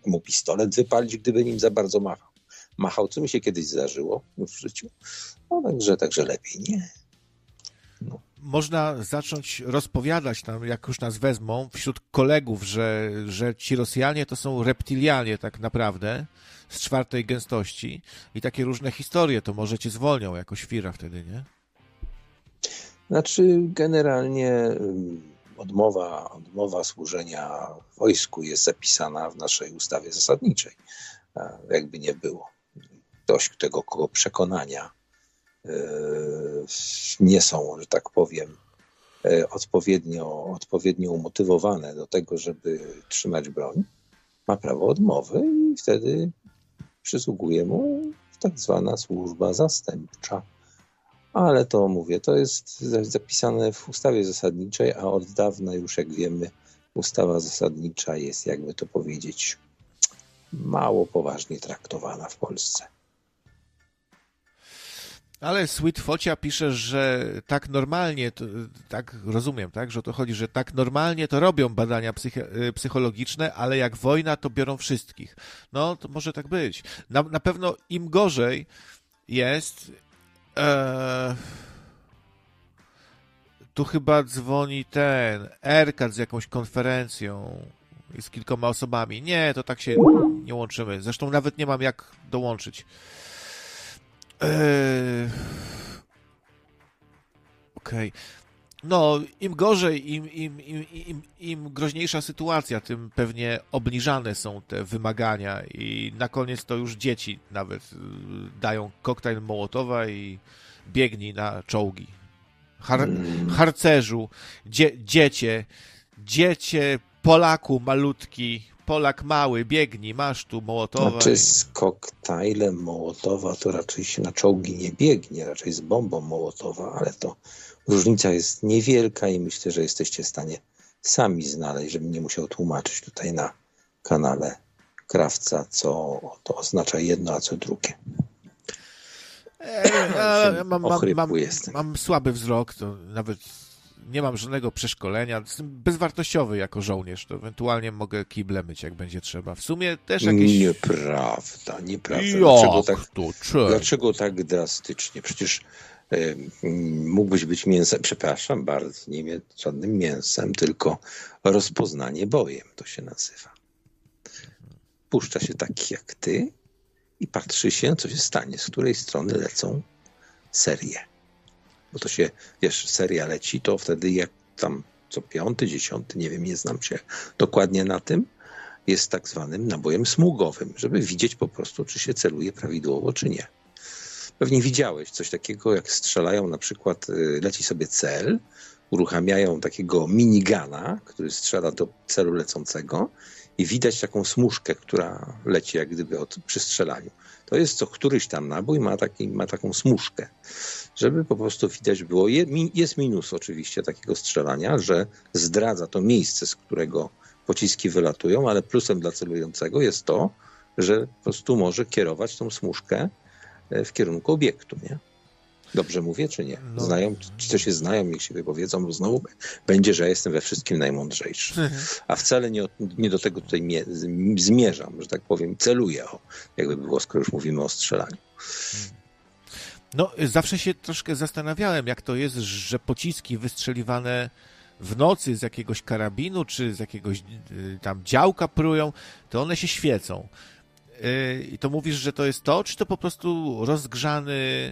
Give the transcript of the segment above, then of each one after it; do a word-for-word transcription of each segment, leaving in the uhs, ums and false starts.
potrafi mu pistolet wypalić, gdyby nim za bardzo machał. Machał, co mi się kiedyś zdarzyło w życiu. No także, także lepiej nie. No. Można zacząć rozpowiadać nam, jak już nas wezmą, wśród kolegów, że, że ci Rosjanie to są reptilianie tak naprawdę z czwartej gęstości i takie różne historie, to może cię zwolnią jako świra wtedy, nie? Znaczy generalnie odmowa, odmowa służenia w wojsku jest zapisana w naszej ustawie zasadniczej. Jakby nie było. Ktoś, tego kogo przekonania nie są, że tak powiem, odpowiednio, odpowiednio umotywowane do tego, żeby trzymać broń, ma prawo odmowy i wtedy przysługuje mu tak zwana służba zastępcza. Ale to mówię, to jest zapisane w ustawie zasadniczej, a od dawna już, jak wiemy, ustawa zasadnicza jest, jakby to powiedzieć, mało poważnie traktowana w Polsce. Ale Sweet Focia pisze, że tak normalnie, to, tak rozumiem, tak, że o to chodzi, że tak normalnie to robią badania psych- psychologiczne, ale jak wojna, to biorą wszystkich. No, to może tak być. Na, na pewno im gorzej jest... Eee, tu chyba dzwoni ten Erkat z jakąś konferencją i z kilkoma osobami. Nie, to tak się nie łączymy. Zresztą nawet nie mam jak dołączyć. Eee, Okej. Okay. No, im gorzej, im, im, im, im, im groźniejsza sytuacja, tym pewnie obniżane są te wymagania i na koniec to już dzieci nawet dają koktajl Mołotowa i biegnij na czołgi. Har, harcerzu, dzie, dziecię, dziecię, Polaku malutki, Polak mały, biegnij, masz tu Mołotowa. Znaczy z koktajlem Mołotowa to raczej się na czołgi nie biegnie, raczej z bombą Mołotowa, ale to różnica jest niewielka i myślę, że jesteście w stanie sami znaleźć, żebym nie musiał tłumaczyć tutaj na kanale Krawca, co to oznacza jedno, a co drugie. Eee, ja mam, mam, mam, jestem. mam słaby wzrok, to nawet nie mam żadnego przeszkolenia. Jestem bezwartościowy jako żołnierz, to ewentualnie mogę kible myć, jak będzie trzeba. W sumie też jakieś... Nieprawda, nieprawda. Jak dlaczego tak, to, dlaczego tak drastycznie? Przecież e, mógłbyś być mięsem, przepraszam bardzo, nie żadnym mięsem, tylko rozpoznanie bojem to się nazywa. Puszcza się takich jak ty i patrzy się, co się stanie, z której strony lecą serie. Bo to się, wiesz, seria leci, to wtedy jak tam co piąty, dziesiąty, nie wiem, nie znam się dokładnie na tym, jest tak zwanym nabojem smugowym, żeby widzieć po prostu, czy się celuje prawidłowo, czy nie. Pewnie widziałeś coś takiego, jak strzelają na przykład, leci sobie cel, uruchamiają takiego minigana, który strzela do celu lecącego i widać taką smużkę, która leci jak gdyby od, przy strzelaniu. To jest co któryś tam nabój ma, taki, ma taką smużkę, żeby po prostu widać było. Jest minus oczywiście takiego strzelania, że zdradza to miejsce, z którego pociski wylatują, ale plusem dla celującego jest to, że po prostu może kierować tą smużkę w kierunku obiektu, nie? Dobrze mówię, czy nie? Znają, ci, co się znają, niech się wypowiedzą, bo znowu będzie, że jestem we wszystkim najmądrzejszy. A wcale nie, nie do tego tutaj mie- zmierzam, że tak powiem, celuję, o, jakby było, skoro już mówimy o strzelaniu. No, zawsze się troszkę zastanawiałem, jak to jest, że pociski wystrzeliwane w nocy z jakiegoś karabinu, czy z jakiegoś y, tam działka prują, to one się świecą. Y, I to mówisz, że to jest to, czy to po prostu rozgrzany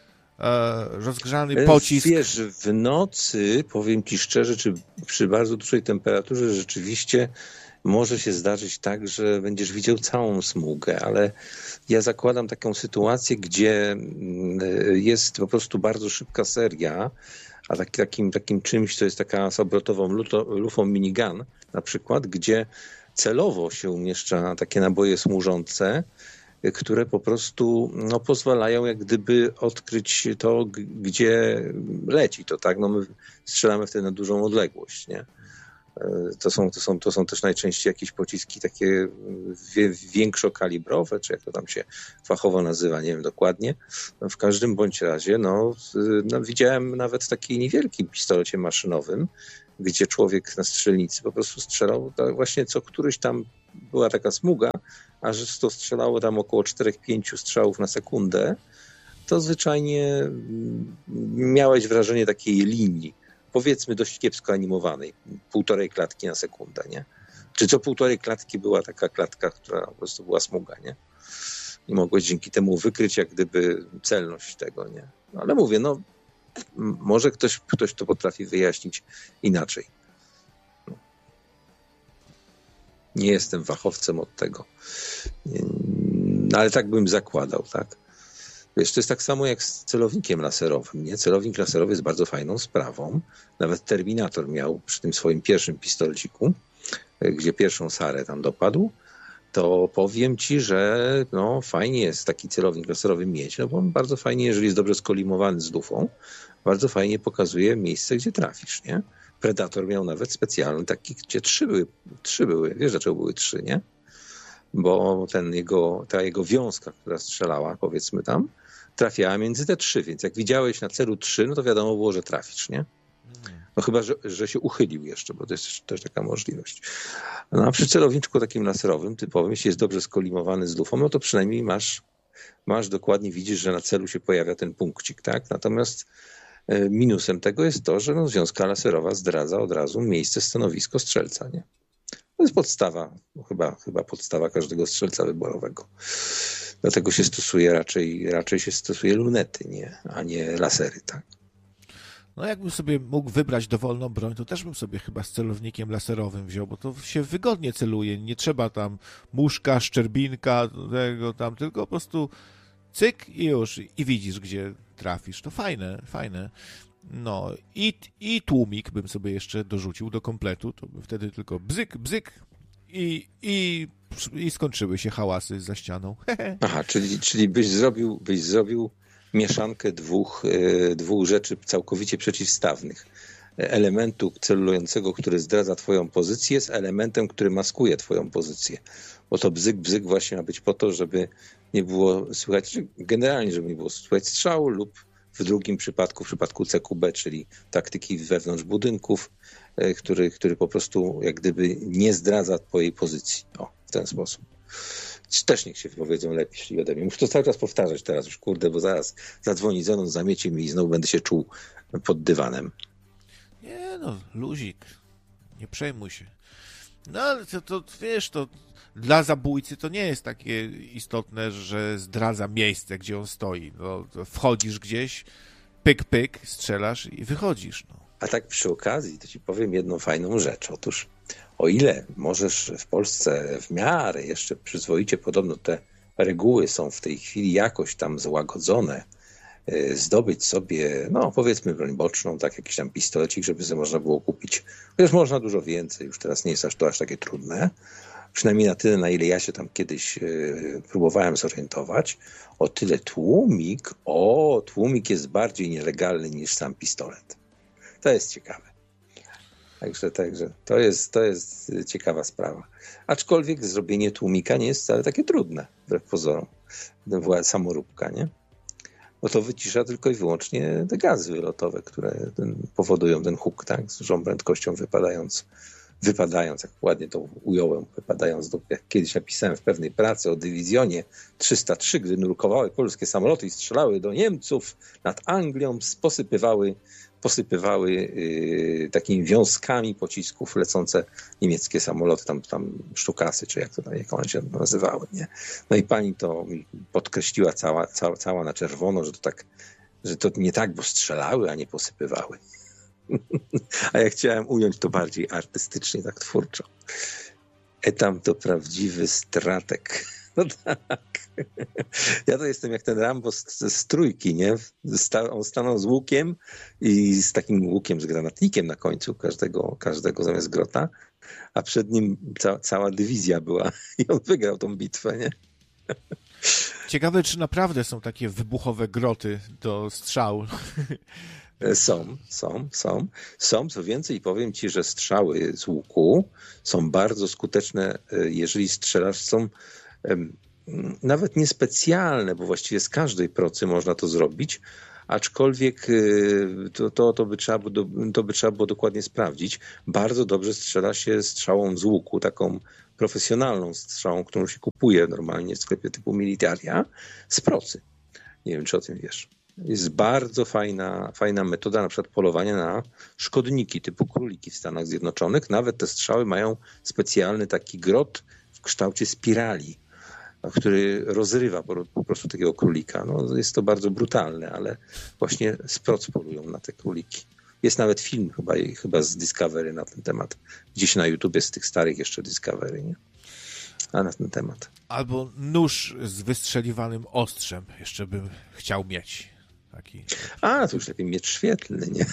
rozgrzany pocisk? Wiesz, w nocy, powiem ci szczerze, czy przy bardzo dużej temperaturze rzeczywiście może się zdarzyć tak, że będziesz widział całą smugę, ale ja zakładam taką sytuację, gdzie jest po prostu bardzo szybka seria, a tak, takim, takim czymś, to jest taka z obrotową lufą minigun na przykład, gdzie celowo się umieszcza takie naboje służące, które po prostu no, pozwalają jak gdyby odkryć to, gdzie leci to, tak? No my strzelamy wtedy na dużą odległość, nie? To są, to są, to są też najczęściej jakieś pociski takie większokalibrowe, czy jak to tam się fachowo nazywa, nie wiem dokładnie. No, w każdym bądź razie, no, no widziałem nawet w takim niewielkim pistolecie maszynowym, gdzie człowiek na strzelnicy po prostu strzelał, tak właśnie co któryś tam była taka smuga a że to strzelało tam około cztery pięć strzałów na sekundę, to zwyczajnie miałeś wrażenie takiej linii, powiedzmy dość kiepsko animowanej, półtorej klatki na sekundę, nie? Czy co półtorej klatki była taka klatka, która po prostu była smuga, nie? I mogłeś dzięki temu wykryć jak gdyby celność tego, nie? No, ale mówię, no może ktoś, ktoś to potrafi wyjaśnić inaczej. No. Nie jestem fachowcem od tego. No, ale tak bym zakładał, tak? Wiesz, to jest tak samo jak z celownikiem laserowym, nie? Celownik laserowy jest bardzo fajną sprawą. Nawet Terminator miał przy tym swoim pierwszym pistolciku, gdzie pierwszą Sarę tam dopadł, to powiem ci, że no, fajnie jest taki celownik laserowy mieć, no bo on bardzo fajnie, jeżeli jest dobrze skolimowany z lufą, bardzo fajnie pokazuje miejsce, gdzie trafisz, nie? Predator miał nawet specjalny taki, gdzie trzy były, trzy były, wiesz dlaczego były trzy, nie? Bo ten jego, ta jego wiązka, która strzelała, powiedzmy tam, trafiała między te trzy, więc jak widziałeś na celu trzy, no to wiadomo było, że trafisz, nie? No chyba, że, że się uchylił jeszcze, bo to jest też taka możliwość. No a przy celowniczku takim laserowym, typowym, jeśli jest dobrze skolimowany z lufą, no to przynajmniej masz, masz dokładnie, widzisz, że na celu się pojawia ten punkcik, tak? Natomiast minusem tego jest to, że no, związka laserowa zdradza od razu miejsce, stanowisko strzelca, nie? To jest podstawa, chyba, chyba podstawa każdego strzelca wyborowego. Dlatego się stosuje raczej, raczej się stosuje lunety, nie? A nie lasery, tak? No jakbym sobie mógł wybrać dowolną broń, to też bym sobie chyba z celownikiem laserowym wziął, bo to się wygodnie celuje. Nie trzeba tam muszka, szczerbinka, tego tam, tylko po prostu cyk i już. I widzisz, gdzie trafisz. To fajne, fajne. No i, i tłumik bym sobie jeszcze dorzucił do kompletu, to by wtedy tylko bzyk, bzyk i, i, i skończyły się hałasy za ścianą. Aha, czyli, czyli byś zrobił, byś zrobił mieszankę dwóch, dwóch rzeczy całkowicie przeciwstawnych. Elementu celującego, który zdradza twoją pozycję, z elementem, który maskuje twoją pozycję. Bo to bzyk, bzyk właśnie ma być po to, żeby nie było słychać, generalnie, żeby nie było słychać strzału lub w drugim przypadku, w przypadku C Q B, czyli taktyki wewnątrz budynków, który, który po prostu jak gdyby nie zdradza twojej pozycji. O, w ten sposób. Też niech się wypowiedzą lepiej ode mnie. Muszę to cały czas powtarzać teraz już, kurde, bo zaraz zadzwoni Zenon, zamiecie mi i znowu będę się czuł pod dywanem. Nie no, luzik. Nie przejmuj się. No ale to, to wiesz, to dla zabójcy to nie jest takie istotne, że zdradza miejsce, gdzie on stoi. No, wchodzisz gdzieś, pyk, pyk, strzelasz i wychodzisz. No. A tak przy okazji to ci powiem jedną fajną rzecz. Otóż o ile możesz w Polsce w miarę jeszcze przyzwoicie, podobno te reguły są w tej chwili jakoś tam złagodzone, zdobyć sobie, no powiedzmy broń boczną, tak jakiś tam pistolecik, żeby sobie można było kupić. Chociaż można dużo więcej, już teraz nie jest aż to aż takie trudne. Przynajmniej na tyle, na ile ja się tam kiedyś y, próbowałem zorientować. O tyle tłumik, o tłumik jest bardziej nielegalny niż sam pistolet. To jest ciekawe. Także, także to jest, to jest ciekawa sprawa. Aczkolwiek zrobienie tłumika nie jest wcale takie trudne, wbrew pozorom. Samoróbka, nie? Bo to wycisza tylko i wyłącznie te gazy wylotowe, które ten, powodują ten huk, tak? Z dużą prędkością wypadając, wypadając, jak ładnie to ująłem, wypadając, do, jak kiedyś napisałem w pewnej pracy o dywizjonie trzysta trzy, gdy nurkowały polskie samoloty i strzelały do Niemców nad Anglią, posypywały posypywały yy, takimi wiązkami pocisków lecące niemieckie samoloty, tam, tam sztukasy, czy jak to tam, jak one się nazywały, nie? No i pani to mi podkreśliła cała, cała, cała na czerwono, że to tak, że to nie tak, bo strzelały, a nie posypywały. A ja chciałem ująć to bardziej artystycznie, tak twórczo. Etam to prawdziwy strateg. No tak. Ja to jestem jak ten Rambo z, z trójki, nie? Sta, on stanął z łukiem i z takim łukiem z granatnikiem na końcu każdego, każdego zamiast grota, a przed nim ca, cała dywizja była i on wygrał tą bitwę, nie? Ciekawe, czy naprawdę są takie wybuchowe groty do strzału. Są, są, są. Są, co więcej, powiem ci, że strzały z łuku są bardzo skuteczne, jeżeli strzelasz, są nawet niespecjalne, bo właściwie z każdej procy można to zrobić, aczkolwiek to, to, to, by trzeba było, to by trzeba było dokładnie sprawdzić. Bardzo dobrze strzela się strzałą z łuku, taką profesjonalną strzałą, którą się kupuje normalnie w sklepie typu Militaria, z procy. Nie wiem, czy o tym wiesz. Jest bardzo fajna, fajna metoda na przykład polowania na szkodniki typu króliki w Stanach Zjednoczonych. Nawet te strzały mają specjalny taki grot w kształcie spirali, który rozrywa po, po prostu takiego królika. No, jest to bardzo brutalne, ale właśnie z proc polują na te króliki. Jest nawet film chyba, chyba z Discovery na ten temat. Gdzieś na YouTubie z tych starych jeszcze Discovery, nie? A na ten temat. Albo nóż z wystrzeliwanym ostrzem jeszcze bym chciał mieć. Taki. A, to już lepiej miecz świetlny, nie?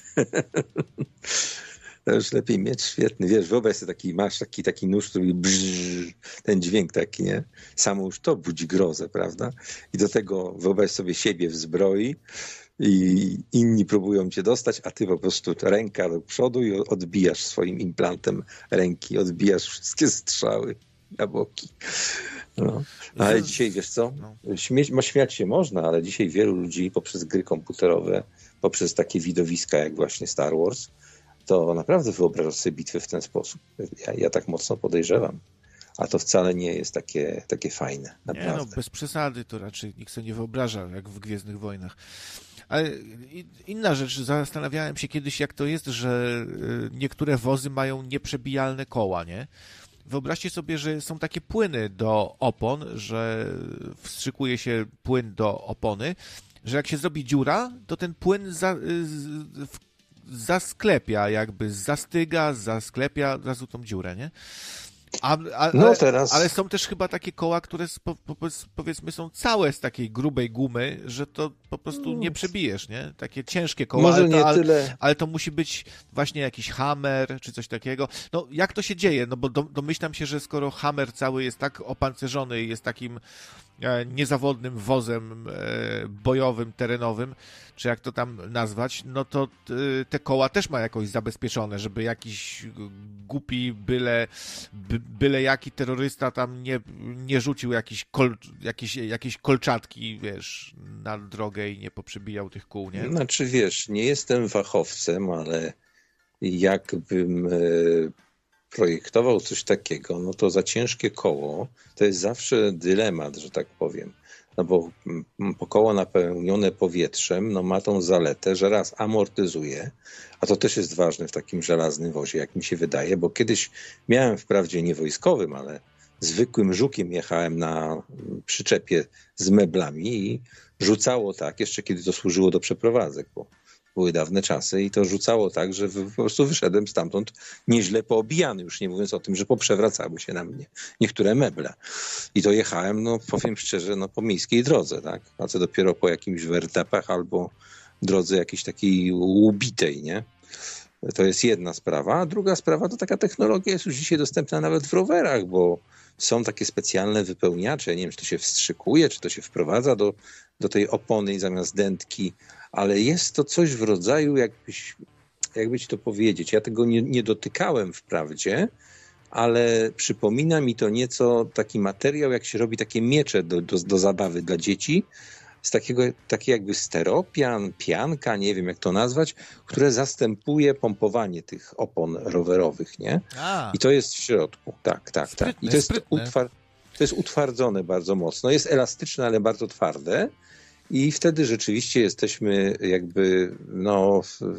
To już lepiej miecz świetny. Wiesz, wyobraź sobie taki, masz taki, taki nóż, który brzyż, ten dźwięk taki, nie? Samo już to budzi grozę, prawda? I do tego wyobraź sobie siebie w zbroi i inni próbują cię dostać, a ty po prostu ręka do przodu i odbijasz swoim implantem ręki, odbijasz wszystkie strzały na boki. No. Ale dzisiaj, wiesz co, Śmieć, śmiać się można, ale dzisiaj wielu ludzi poprzez gry komputerowe, poprzez takie widowiska jak właśnie Star Wars, to naprawdę wyobraża sobie bitwy w ten sposób. Ja, ja tak mocno podejrzewam. A to wcale nie jest takie, takie fajne. Naprawdę. Nie no, bez przesady to raczej nikt sobie nie wyobraża, jak w Gwiezdnych Wojnach. Ale inna rzecz, zastanawiałem się kiedyś, jak to jest, że niektóre wozy mają nieprzebijalne koła, nie? Wyobraźcie sobie, że są takie płyny do opon, że wstrzykuje się płyn do opony, że jak się zrobi dziura, to ten płyn za, zasklepia, jakby zastyga, zasklepia od razu tą dziurę, nie? A, a, no ale, teraz... ale są też chyba takie koła, które po, po, powiedzmy są całe z takiej grubej gumy, że to po prostu nie przebijesz, nie? Takie ciężkie koła, Może ale, to, nie ale, tyle... ale to musi być właśnie jakiś hammer czy coś takiego. No jak to się dzieje? No bo do, domyślam się, że skoro hammer cały jest tak opancerzony i jest takim e, niezawodnym wozem e, bojowym, terenowym, czy jak to tam nazwać, no to e, te koła też ma jakoś zabezpieczone, żeby jakiś głupi, byle, by, byle jaki terrorysta tam nie, nie rzucił jakiś kol, jakieś, jakieś kolczatki, wiesz, na drogę i nie poprzebijał tych kół, nie? Znaczy, wiesz, nie jestem fachowcem, ale jakbym e, projektował coś takiego, no to za ciężkie koło to jest zawsze dylemat, że tak powiem. No bo koło napełnione powietrzem, no ma tą zaletę, że raz amortyzuje, a to też jest ważne w takim żelaznym wozie, jak mi się wydaje, bo kiedyś miałem wprawdzie nie wojskowym, ale zwykłym żukiem jechałem na przyczepie z meblami i rzucało tak, jeszcze kiedy to służyło do przeprowadzek, bo były dawne czasy i to rzucało tak, że po prostu wyszedłem stamtąd nieźle poobijany, już nie mówiąc o tym, że poprzewracały się na mnie niektóre meble. I to jechałem, no powiem szczerze, no po miejskiej drodze, tak? A co dopiero po jakimś wertepach albo drodze jakiejś takiej ubitej, nie? To jest jedna sprawa. A druga sprawa to taka technologia jest już dzisiaj dostępna nawet w rowerach, bo są takie specjalne wypełniacze, nie wiem, czy to się wstrzykuje, czy to się wprowadza do, do tej opony zamiast dętki, ale jest to coś w rodzaju, jakbyś, jakby ci to powiedzieć, ja tego nie, nie dotykałem wprawdzie, ale przypomina mi to nieco taki materiał, jak się robi takie miecze do, do, do zabawy dla dzieci, z takiego, taki jakby steropian, pianka, nie wiem jak to nazwać, które zastępuje pompowanie tych opon rowerowych, nie? A. I to jest w środku, tak, tak, Sprytne, tak. I to jest, sprytne. utwar, to jest utwardzone bardzo mocno, jest elastyczne, ale bardzo twarde. I wtedy rzeczywiście jesteśmy jakby, no,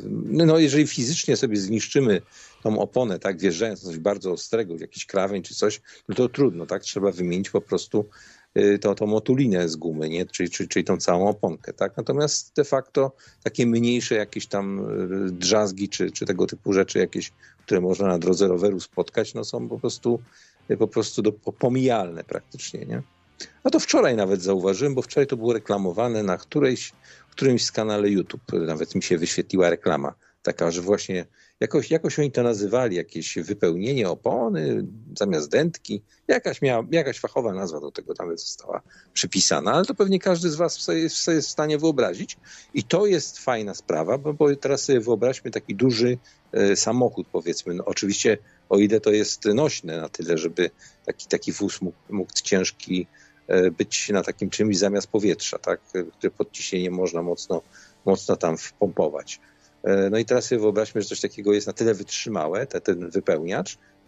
no jeżeli fizycznie sobie zniszczymy tą oponę, tak, wjeżdżając na coś bardzo ostrego, jakiś krawędź czy coś, no to trudno, tak, trzeba wymienić po prostu tą, tą otulinę z gumy, nie, czyli, czyli, czyli tą całą oponkę, tak, natomiast de facto takie mniejsze jakieś tam drzazgi czy, czy tego typu rzeczy jakieś, które można na drodze roweru spotkać, no są po prostu, po prostu do, pomijalne praktycznie, nie. No to wczoraj nawet zauważyłem, bo wczoraj to było reklamowane na którejś, którymś z kanale YouTube. Nawet mi się wyświetliła reklama taka, że właśnie jakoś, jakoś oni to nazywali, jakieś wypełnienie opony zamiast dętki. Jakaś, miała, jakaś fachowa nazwa do tego nawet została przypisana, ale to pewnie każdy z was sobie jest w stanie wyobrazić. I to jest fajna sprawa, bo, bo teraz sobie wyobraźmy taki duży e, samochód, powiedzmy. No, oczywiście o ile to jest nośne na tyle, żeby taki, taki wóz mógł, mógł ciężki być na takim czymś zamiast powietrza, tak, które pod ciśnieniem można mocno, mocno tam wpompować. No i teraz sobie wyobraźmy, że coś takiego jest na tyle wytrzymałe, te, ten wypełniacz,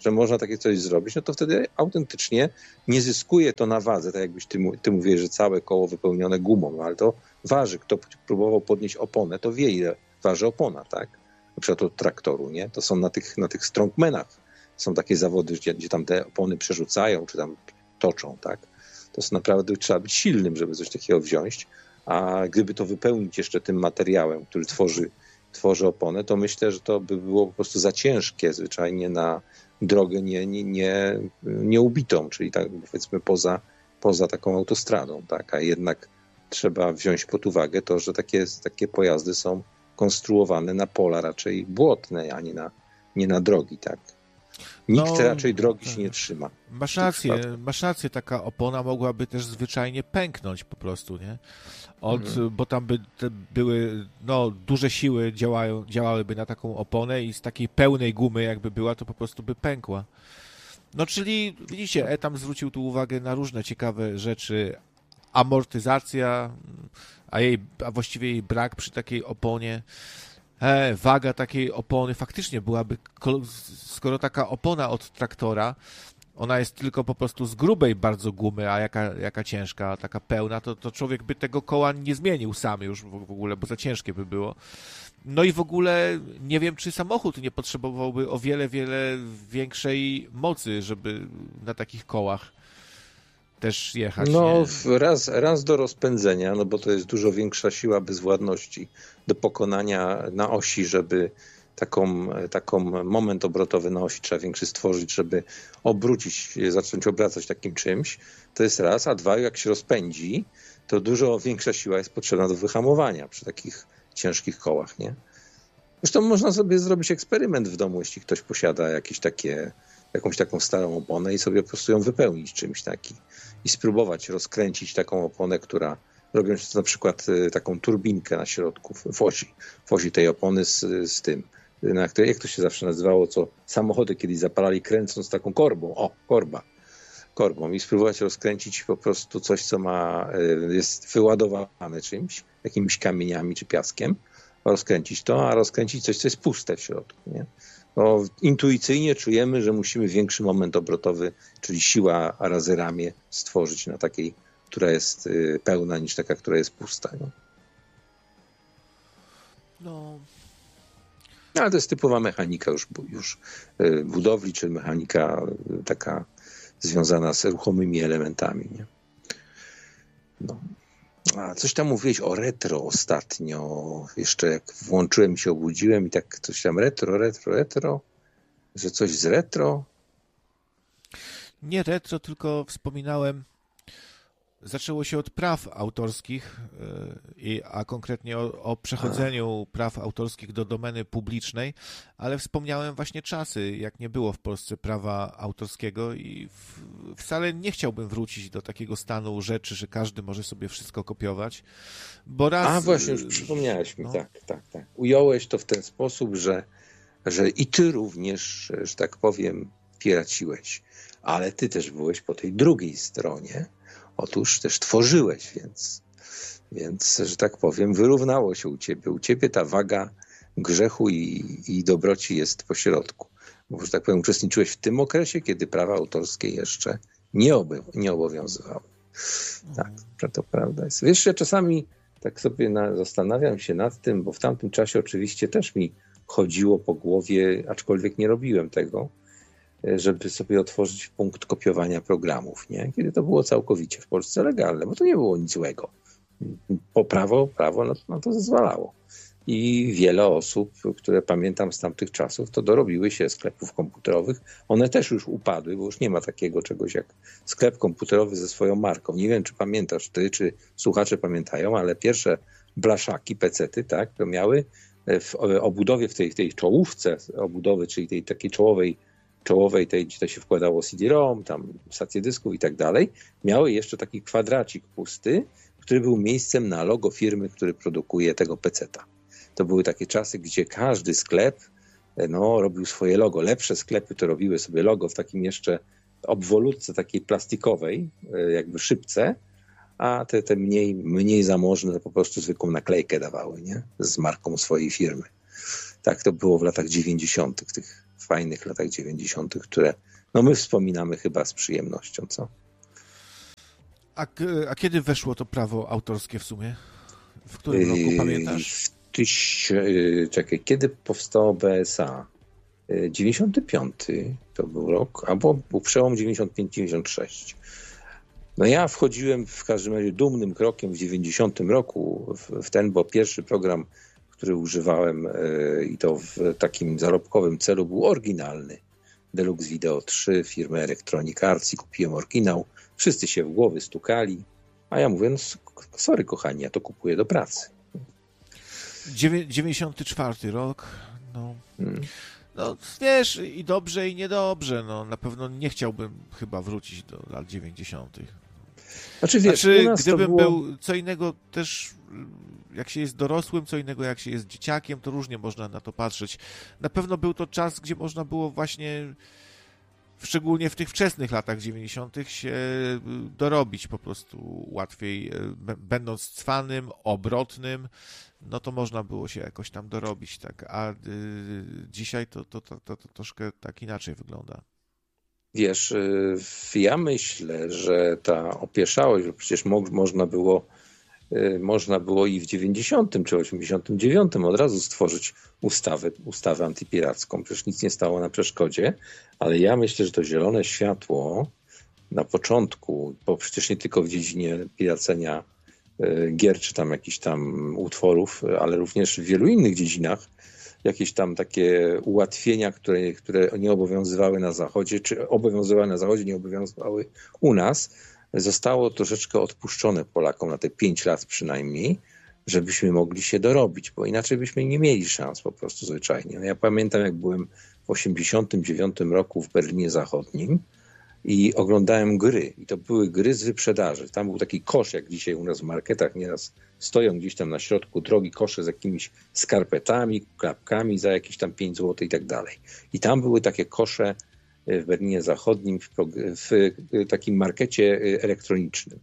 że można takie coś zrobić, no to wtedy autentycznie nie zyskuje to na wadze, tak jakbyś ty, ty mówiłeś, że całe koło wypełnione gumą, no ale to waży. Kto próbował podnieść oponę, to wie, ile waży opona, tak? Na przykład od traktoru, nie? To są na tych, na tych strongmenach. Są takie zawody, gdzie, gdzie tam te opony przerzucają, czy tam toczą, tak? To jest naprawdę, trzeba być silnym, żeby coś takiego wziąć, a gdyby to wypełnić jeszcze tym materiałem, który tworzy, tworzy oponę, to myślę, że to by było po prostu za ciężkie zwyczajnie na drogę nie, nie, nie, nieubitą, czyli tak powiedzmy poza, poza taką autostradą, tak? A jednak trzeba wziąć pod uwagę to, że takie, takie pojazdy są konstruowane na pola raczej błotne, a nie na, nie na drogi, tak? Nikt no, raczej drogi się nie trzyma. Masz rację, masz rację, taka opona mogłaby też zwyczajnie pęknąć po prostu, nie? Od, hmm. Bo tam by były, no, duże siły działają, działałyby na taką oponę i z takiej pełnej gumy jakby była, to po prostu by pękła. No czyli, widzicie, Etam zwrócił tu uwagę na różne ciekawe rzeczy. Amortyzacja, a, jej, a właściwie jej brak przy takiej oponie. E, waga takiej opony faktycznie byłaby, skoro taka opona od traktora, ona jest tylko po prostu z grubej bardzo gumy, a jaka, jaka ciężka, taka pełna, to, to człowiek by tego koła nie zmienił sam już w ogóle, bo za ciężkie by było. No i w ogóle nie wiem, czy samochód nie potrzebowałby o wiele, wiele większej mocy, żeby na takich kołach też jechać. No raz, raz do rozpędzenia, no bo to jest dużo większa siła bezwładności do pokonania na osi, żeby taką, taką moment obrotowy na osi trzeba większy stworzyć, żeby obrócić, zacząć obracać takim czymś. To jest raz, a dwa, jak się rozpędzi, to dużo większa siła jest potrzebna do wyhamowania przy takich ciężkich kołach, nie? Zresztą można sobie zrobić eksperyment w domu, jeśli ktoś posiada jakieś takie, jakąś taką starą oponę i sobie po prostu ją wypełnić czymś takim i spróbować rozkręcić taką oponę, która, robiąc na przykład taką turbinkę na środku w osi, w osi tej opony z, z tym, na której, jak to się zawsze nazywało, co samochody kiedyś zapalali kręcąc taką korbą, o, korba, korbą i spróbować rozkręcić po prostu coś, co ma, jest wyładowane czymś, jakimiś kamieniami czy piaskiem, rozkręcić to, a rozkręcić coś, co jest puste w środku, nie? No, intuicyjnie czujemy, że musimy większy moment obrotowy, czyli siła razy ramię stworzyć na takiej, która jest pełna, niż taka, która jest pusta. No. No. No, ale to jest typowa mechanika już, już budowli, czy mechanika taka związana z ruchomymi elementami. Nie? No. A coś tam mówiłeś o retro ostatnio. Jeszcze jak włączyłem się, obudziłem i tak coś tam retro, retro, retro. Że coś z retro? Nie retro, tylko wspominałem, zaczęło się od praw autorskich, yy, a konkretnie o, o przechodzeniu a. praw autorskich do domeny publicznej, ale wspomniałem właśnie czasy, jak nie było w Polsce prawa autorskiego i w, wcale nie chciałbym wrócić do takiego stanu rzeczy, że każdy może sobie wszystko kopiować, bo raz... A właśnie, już przypomniałeś mi, no. tak, tak, tak. Ująłeś to w ten sposób, że, że i ty również, że tak powiem, piraciłeś, ale ty też byłeś po tej drugiej stronie. Otóż też tworzyłeś, więc, więc, że tak powiem, wyrównało się u ciebie. U ciebie ta waga grzechu i, i dobroci jest po środku. Bo, że tak powiem, uczestniczyłeś w tym okresie, kiedy prawa autorskie jeszcze nie, oby, nie obowiązywały. Tak, to prawda jest. Wiesz, ja czasami tak sobie na, zastanawiam się nad tym, bo w tamtym czasie oczywiście też mi chodziło po głowie, aczkolwiek nie robiłem tego, żeby sobie otworzyć punkt kopiowania programów, nie? Kiedy to było całkowicie w Polsce legalne, bo to nie było nic złego. Po prawo, prawo no, no to zezwalało. I wiele osób, które pamiętam z tamtych czasów, to dorobiły się sklepów komputerowych. One też już upadły, bo już nie ma takiego czegoś jak sklep komputerowy ze swoją marką. Nie wiem, czy pamiętasz ty, czy słuchacze pamiętają, ale pierwsze blaszaki, pecety, tak, to miały w obudowie, w tej, tej czołówce obudowy, czyli tej takiej czołowej czołowej, tej, gdzie to się wkładało C D ROM, tam stacje dysków i tak dalej, miały jeszcze taki kwadracik pusty, który był miejscem na logo firmy, który produkuje tego peceta. To były takie czasy, gdzie każdy sklep no, robił swoje logo. Lepsze sklepy to robiły sobie logo w takim jeszcze obwolutce takiej plastikowej, jakby szybce, a te, te mniej, mniej zamożne to po prostu zwykłą naklejkę dawały, nie? Z marką swojej firmy. Tak to było w latach dziewięćdziesiątych tych fajnych latach dziewięćdziesiątych, które no my wspominamy chyba z przyjemnością, co? A, a kiedy weszło to prawo autorskie w sumie? W którym roku, pamiętasz? W tyś, czekaj, kiedy powstało B S A? dziewięćdziesiąty piąty to był rok, albo był przełom dziewięćdziesiąty piąty dziewięćdziesiąty szósty. No ja wchodziłem w każdym razie dumnym krokiem w dziewięćdziesiątym roku w, w ten, bo pierwszy program, który używałem i to w takim zarobkowym celu, był oryginalny. Deluxe Video trzy, firmy Electronic Arts, i kupiłem oryginał. Wszyscy się w głowy stukali, a ja mówię, no sorry kochani, ja to kupuję do pracy. dziewięćdziesiąty czwarty rok, no... Hmm. No wiesz, i dobrze, i niedobrze. No, na pewno nie chciałbym chyba wrócić do lat dziewięćdziesiątych. Znaczy, wiesz, znaczy gdybym było... był co innego też, jak się jest dorosłym, co innego jak się jest dzieciakiem, to różnie można na to patrzeć. Na pewno był to czas, gdzie można było właśnie, szczególnie w tych wczesnych latach dziewięćdziesiątych się dorobić po prostu łatwiej, będąc cwanym, obrotnym, no to można było się jakoś tam dorobić, tak, a y, dzisiaj to, to, to, to, to troszkę tak inaczej wygląda. Wiesz, ja myślę, że ta opieszałość, bo przecież mo- można było y, można było i w dziewięćdziesiątym czy osiemdziesiątym dziewiątym od razu stworzyć ustawę, ustawę antypiracką. Przecież nic nie stało na przeszkodzie, ale ja myślę, że to zielone światło na początku, bo przecież nie tylko w dziedzinie piracenia gier czy tam jakichś tam utworów, ale również w wielu innych dziedzinach jakieś tam takie ułatwienia, które, które nie obowiązywały na Zachodzie, czy obowiązywały na Zachodzie, nie obowiązywały u nas, zostało troszeczkę odpuszczone Polakom na te pięć lat przynajmniej, żebyśmy mogli się dorobić, bo inaczej byśmy nie mieli szans po prostu zwyczajnie. No ja pamiętam, jak byłem w osiemdziesiątym dziewiątym roku w Berlinie Zachodnim i oglądałem gry. I to były gry z wyprzedaży. Tam był taki kosz, jak dzisiaj u nas w marketach nieraz stoją gdzieś tam na środku drogi kosze z jakimiś skarpetami, klapkami za jakieś tam pięć złotych i tak dalej. I tam były takie kosze w Berlinie Zachodnim w, w takim markecie elektronicznym.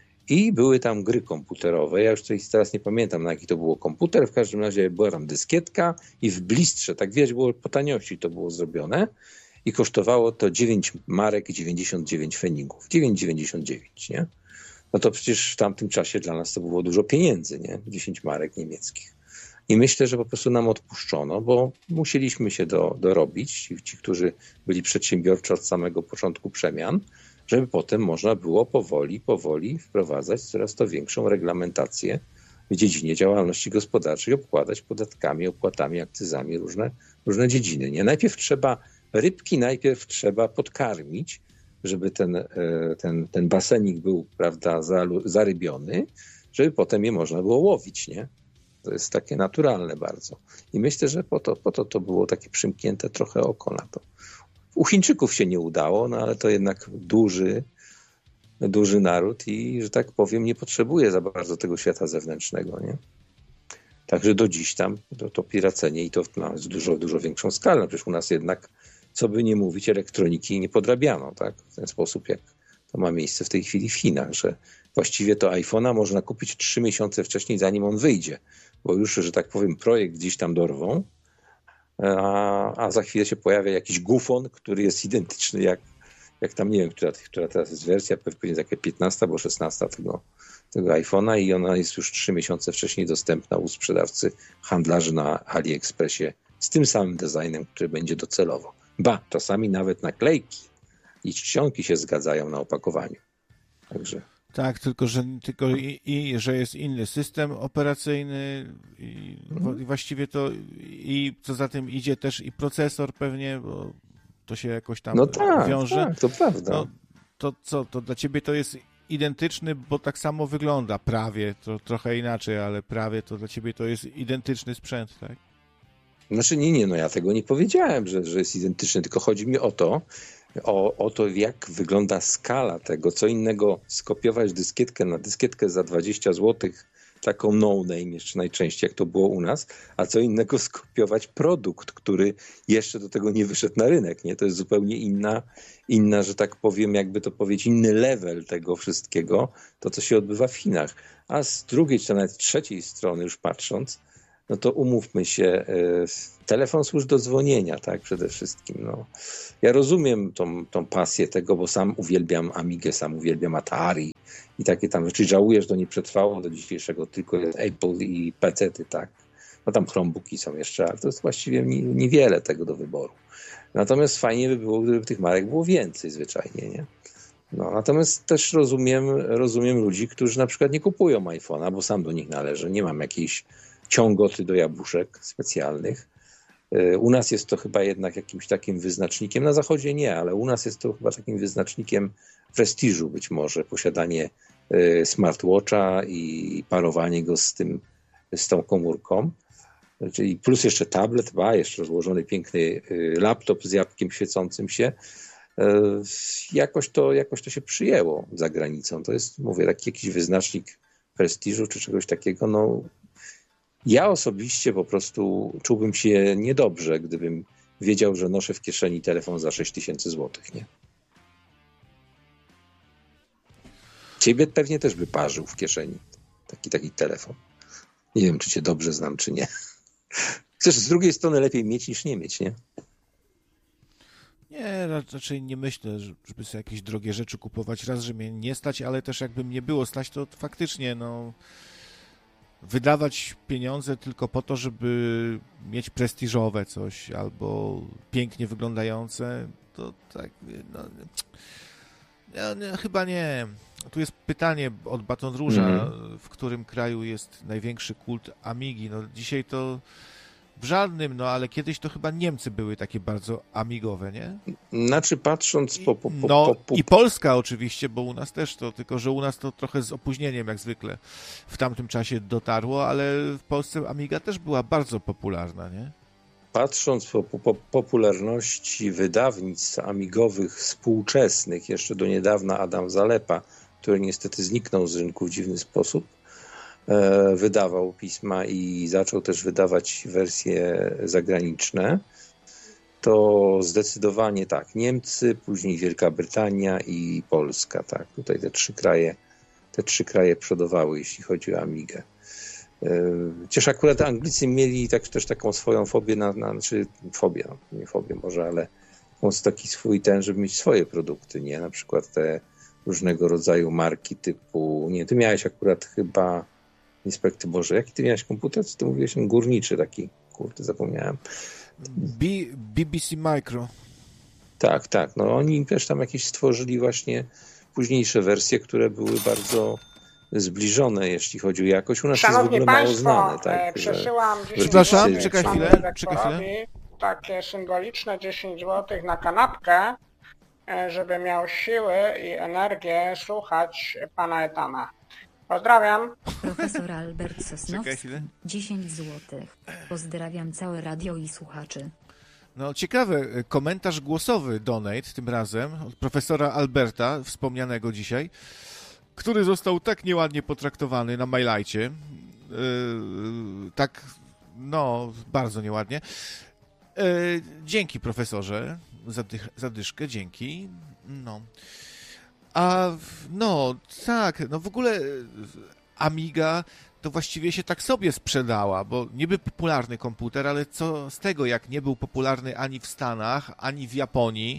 I były tam gry komputerowe. Ja już tutaj teraz nie pamiętam, na jaki to było komputer. W każdym razie była tam dyskietka i w blistrze, tak wiesz, było po taniości to było zrobione. I kosztowało to dziewięć marek i dziewięćdziesiąt dziewięć pfennigów. dziewięć dziewięćdziesiąt dziewięć, nie? No to przecież w tamtym czasie dla nas to było dużo pieniędzy, nie? dziesięć marek niemieckich. I myślę, że po prostu nam odpuszczono, bo musieliśmy się do, dorobić, ci, ci, którzy byli przedsiębiorczy od samego początku przemian, żeby potem można było powoli, powoli wprowadzać coraz to większą reglamentację w dziedzinie działalności gospodarczej, obkładać podatkami, opłatami, akcyzami różne, różne dziedziny, nie? Najpierw trzeba Rybki najpierw trzeba podkarmić, żeby ten, ten, ten basenik był, prawda, zarybiony, żeby potem je można było łowić, nie? To jest takie naturalne bardzo. I myślę, że po to, po to to było takie przymknięte trochę oko na to. U Chińczyków się nie udało, no ale to jednak duży, duży naród i, że tak powiem, nie potrzebuje za bardzo tego świata zewnętrznego, nie? Także do dziś tam to, to piracenie i to na dużo, dużo większą skalę. No przecież u nas jednak, co by nie mówić, elektroniki nie podrabiano, tak? W ten sposób, jak to ma miejsce w tej chwili w Chinach, że właściwie to iPhone'a można kupić trzy miesiące wcześniej, zanim on wyjdzie, bo już, że tak powiem, projekt gdzieś tam dorwą, a, a za chwilę się pojawia jakiś gufon, który jest identyczny jak, jak tam, nie wiem, która, która teraz jest wersja, pewnie takie piętnasta albo szesnasta tego, tego iPhone'a i ona jest już trzy miesiące wcześniej dostępna u sprzedawcy, handlarzy na AliExpressie z tym samym designem, który będzie docelowo. Ba, czasami nawet naklejki i czcionki się zgadzają na opakowaniu. Także... Tak, tylko że, tylko i, i, że jest inny system operacyjny i hmm. właściwie to i co za tym idzie też i procesor pewnie, bo to się jakoś tam no tak, wiąże. Tak, to prawda. No, to co, to dla ciebie to jest identyczny, bo tak samo wygląda prawie, to trochę inaczej, ale prawie to dla ciebie to jest identyczny sprzęt, tak? Znaczy nie, nie, no ja tego nie powiedziałem, że, że jest identyczny, tylko chodzi mi o to, o, o to, jak wygląda skala tego, co innego skopiować dyskietkę na dyskietkę za dwadzieścia złotych, taką no-name jeszcze najczęściej, jak to było u nas, a co innego skopiować produkt, który jeszcze do tego nie wyszedł na rynek, nie? To jest zupełnie inna, inna, że tak powiem, jakby to powiedzieć, inny level tego wszystkiego, to co się odbywa w Chinach. A z drugiej, czy nawet trzeciej strony już patrząc, no to umówmy się, telefon służy do dzwonienia, tak, przede wszystkim. No. Ja rozumiem tą, tą pasję tego, bo sam uwielbiam Amigę, sam uwielbiam Atari i takie tam rzeczy. Żałuję, że to nie przetrwało do dzisiejszego, tylko jest Apple i pecety, tak. No tam Chromebooki są jeszcze, ale to jest właściwie niewiele tego do wyboru. Natomiast fajnie by było, gdyby tych marek było więcej zwyczajnie, nie? No, natomiast też rozumiem, rozumiem ludzi, którzy na przykład nie kupują iPhone'a, bo sam do nich należę. Nie mam jakiejś ciągoty do jabłuszek specjalnych. U nas jest to chyba jednak jakimś takim wyznacznikiem, na zachodzie nie, ale u nas jest to chyba takim wyznacznikiem prestiżu być może, posiadanie smartwatcha i parowanie go z tym, z tą komórką. Czyli plus jeszcze tablet, ba, jeszcze rozłożony piękny laptop z jabłkiem świecącym się. Jakoś to, jakoś to się przyjęło za granicą. To jest, mówię, taki jakiś wyznacznik prestiżu czy czegoś takiego. No, ja osobiście po prostu czułbym się niedobrze, gdybym wiedział, że noszę w kieszeni telefon za sześć tysięcy złotych, nie? Ciebie pewnie też by parzył w kieszeni taki, taki telefon. Nie wiem, czy cię dobrze znam, czy nie. Chcesz z drugiej strony lepiej mieć niż nie mieć, nie? Nie, raczej nie myślę, żeby sobie jakieś drogie rzeczy kupować. Raz, że mnie nie stać, ale też jakby mnie było stać, to faktycznie, no, wydawać pieniądze tylko po to, żeby mieć prestiżowe coś albo pięknie wyglądające, to tak, no, ja, nie, chyba nie. Tu jest pytanie od Baton Rouge'a, mm-hmm. w którym kraju jest największy kult Amigi. No dzisiaj to w żadnym, no ale kiedyś to chyba Niemcy były takie bardzo amigowe, nie? Znaczy patrząc po... po, po no po, po... i Polska oczywiście, bo u nas też to, tylko że u nas to trochę z opóźnieniem jak zwykle w tamtym czasie dotarło, ale w Polsce Amiga też była bardzo popularna, nie? Patrząc po, po popularności wydawnictw amigowych współczesnych, jeszcze do niedawna Adam Zalepa, który niestety zniknął z rynku w dziwny sposób, e, wydawał pisma i zaczął też wydawać wersje zagraniczne, to zdecydowanie tak, Niemcy, później Wielka Brytania i Polska, tak, tutaj te trzy kraje, te trzy kraje przodowały, jeśli chodzi o Amigę. Chociaż akurat Anglicy mieli tak, też taką swoją fobię, na, na, znaczy fobię, no, nie fobię może, ale taki swój ten, żeby mieć swoje produkty, nie? Na przykład te różnego rodzaju marki typu, nie, ty miałeś akurat chyba, inspekty Boże, jaki ty miałeś komputer? Co ty mówiłeś? Górniczy taki, kurde, zapomniałem. B, BBC Micro. Tak, tak, no oni też tam jakieś stworzyli właśnie późniejsze wersje, które były bardzo zbliżone, jeśli chodzi o jakość. U nas Szanowni jest w ogóle Państwo, mało znane. Tak, przesyłam Przepraszam, czekaj chwilę, czekaj chwilę. Takie symboliczne dziesięć złotych na kanapkę, żeby miał siły i energię słuchać pana Etana. Pozdrawiam. Profesor Albert Sosnowski, dziesięć złotych. Pozdrawiam całe radio i słuchaczy. No ciekawe, komentarz głosowy donate tym razem od profesora Alberta, wspomnianego dzisiaj, który został tak nieładnie potraktowany na Mailajcie. Yy, tak, no, bardzo nieładnie. Yy, dzięki, profesorze, za, dych, za dyszkę, dzięki. No. A, no, tak, no w ogóle Amiga to właściwie się tak sobie sprzedała, bo niby popularny komputer, ale co z tego, jak nie był popularny ani w Stanach, ani w Japonii,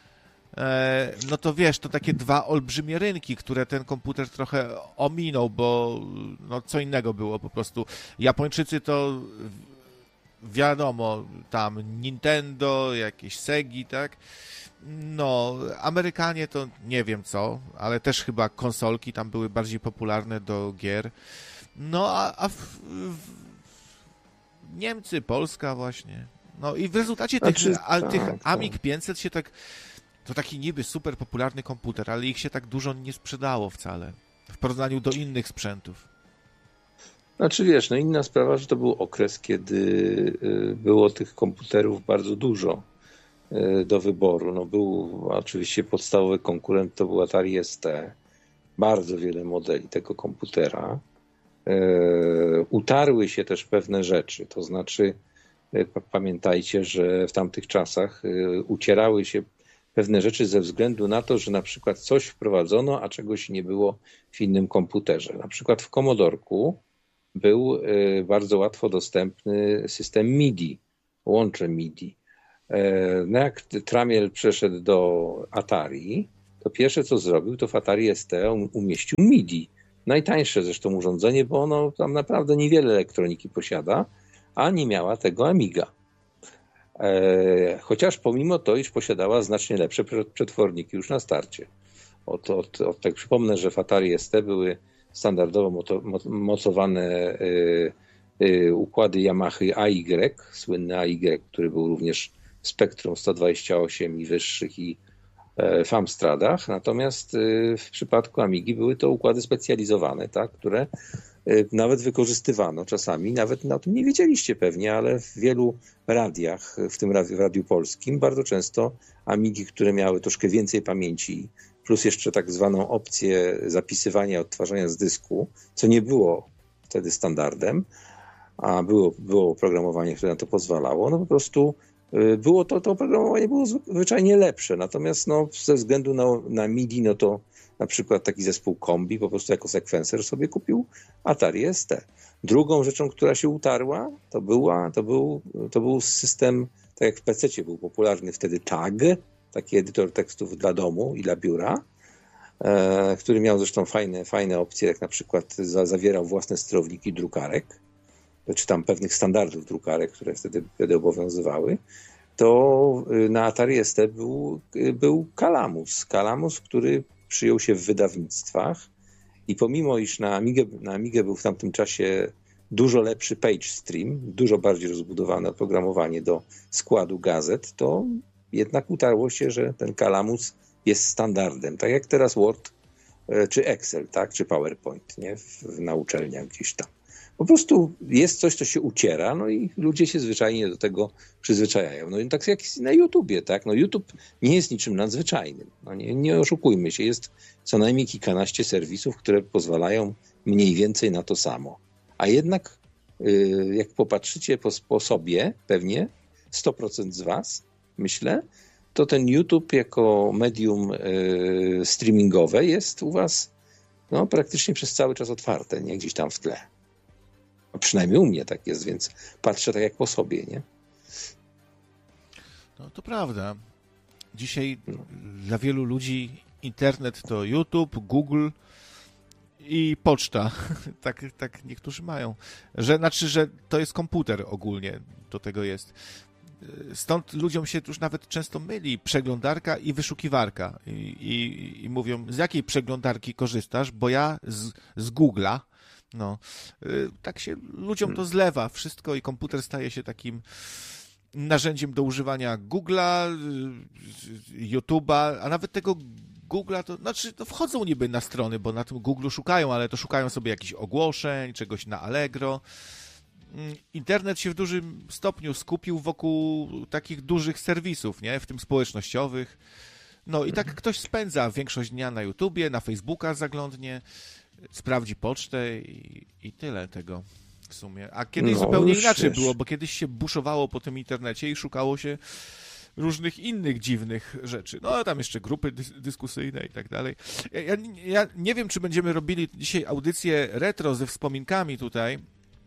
no to wiesz, to takie dwa olbrzymie rynki, które ten komputer trochę ominął, bo no co innego było po prostu. Japończycy to wiadomo, tam Nintendo, jakieś Segi, tak? No, Amerykanie to nie wiem co, ale też chyba konsolki tam były bardziej popularne do gier. No, a, a w, w Niemcy, Polska właśnie. No i w rezultacie tych, znaczy, a, tak, tych tak. Amig pięćset się tak... To taki niby super popularny komputer, ale ich się tak dużo nie sprzedało wcale w porównaniu do innych sprzętów. Znaczy wiesz, no inna sprawa, że to był okres, kiedy było tych komputerów bardzo dużo do wyboru. No był oczywiście podstawowy konkurent, to był Atari S T. Bardzo wiele modeli tego komputera. Utarły się też pewne rzeczy, to znaczy pamiętajcie, że w tamtych czasach ucierały się pewne rzeczy ze względu na to, że na przykład coś wprowadzono, a czegoś nie było w innym komputerze. Na przykład w Commodorku był bardzo łatwo dostępny system M I D I, łącze M I D I. No jak Tramiel przeszedł do Atari, to pierwsze co zrobił, to w Atari S T umieścił M I D I. Najtańsze zresztą urządzenie, bo ono tam naprawdę niewiele elektroniki posiada, a nie miała tego Amiga. Chociaż pomimo to, iż posiadała znacznie lepsze przetworniki już na starcie. Od, od, od, tak przypomnę, że w Atari S T były standardowo moto, mocowane y, y, układy Yamaha A Y, słynny A Y, który był również w spektrum sto dwadzieścia osiem i wyższych i y, w Amstradach. Natomiast y, w przypadku Amigi były to układy specjalizowane, tak, które y, nawet wykorzystywano czasami. Nawet o tym nie wiedzieliście pewnie, ale w wielu radiach, w tym w Radiu Polskim, bardzo często Amigi, które miały troszkę więcej pamięci, plus jeszcze tak zwaną opcję zapisywania, odtwarzania z dysku, co nie było wtedy standardem, a było, było oprogramowanie, które na to pozwalało, no po prostu było to, to oprogramowanie było zwyczajnie lepsze. Natomiast no, ze względu na, na M I D I, no to na przykład taki zespół Kombi po prostu jako sekwencer sobie kupił Atari S T. Drugą rzeczą, która się utarła, to, była, to, był, to był system, tak jak w pececie był popularny wtedy T A G, taki edytor tekstów dla domu i dla biura, e, który miał zresztą fajne, fajne opcje, jak na przykład za, zawierał własne sterowniki drukarek, czy tam pewnych standardów drukarek, które wtedy, wtedy obowiązywały, to na Atari S T był, był Calamus. Calamus, który przyjął się w wydawnictwach i pomimo, iż na Amigę, na Amigę był w tamtym czasie dużo lepszy page stream, dużo bardziej rozbudowane oprogramowanie do składu gazet, to jednak utarło się, że ten Calamus jest standardem. Tak jak teraz Word czy Excel, tak, czy PowerPoint, nie? W, na uczelniach gdzieś tam. Po prostu jest coś, co się uciera, no i ludzie się zwyczajnie do tego przyzwyczajają. No i tak jak na YouTubie, tak? No YouTube nie jest niczym nadzwyczajnym. No nie, nie oszukujmy się, jest co najmniej kilkanaście serwisów, które pozwalają mniej więcej na to samo. A jednak yy, jak popatrzycie po, po sobie, pewnie sto procent z was, myślę, to ten YouTube jako medium yy, streamingowe jest u was no, praktycznie przez cały czas otwarte, nie gdzieś tam w tle. A przynajmniej u mnie tak jest, więc patrzę tak jak po sobie, nie? No to prawda. Dzisiaj no. Dla wielu ludzi internet to YouTube, Google i poczta. tak, tak niektórzy mają. Że, znaczy, że to jest komputer ogólnie, do tego jest. Stąd ludziom się już nawet często myli przeglądarka i wyszukiwarka. I, i, i mówią, z jakiej przeglądarki korzystasz? Bo ja z, z Google'a. No, tak się ludziom to zlewa wszystko i komputer staje się takim narzędziem do używania Google'a, YouTube'a, a nawet tego Google'a, to znaczy to wchodzą niby na strony, bo na tym Google'u szukają, ale to szukają sobie jakichś ogłoszeń, czegoś na Allegro. Internet się w dużym stopniu skupił wokół takich dużych serwisów, nie? W tym społecznościowych. No i tak ktoś spędza większość dnia na YouTubie, na Facebooka zaglądnie, sprawdzi pocztę i, i tyle tego w sumie. A kiedyś no, zupełnie inaczej wiesz. było, bo kiedyś się buszowało po tym internecie i szukało się różnych innych dziwnych rzeczy. No tam jeszcze grupy dys- dyskusyjne i tak dalej. Ja, ja, ja nie wiem, czy będziemy robili dzisiaj audycję retro ze wspominkami tutaj.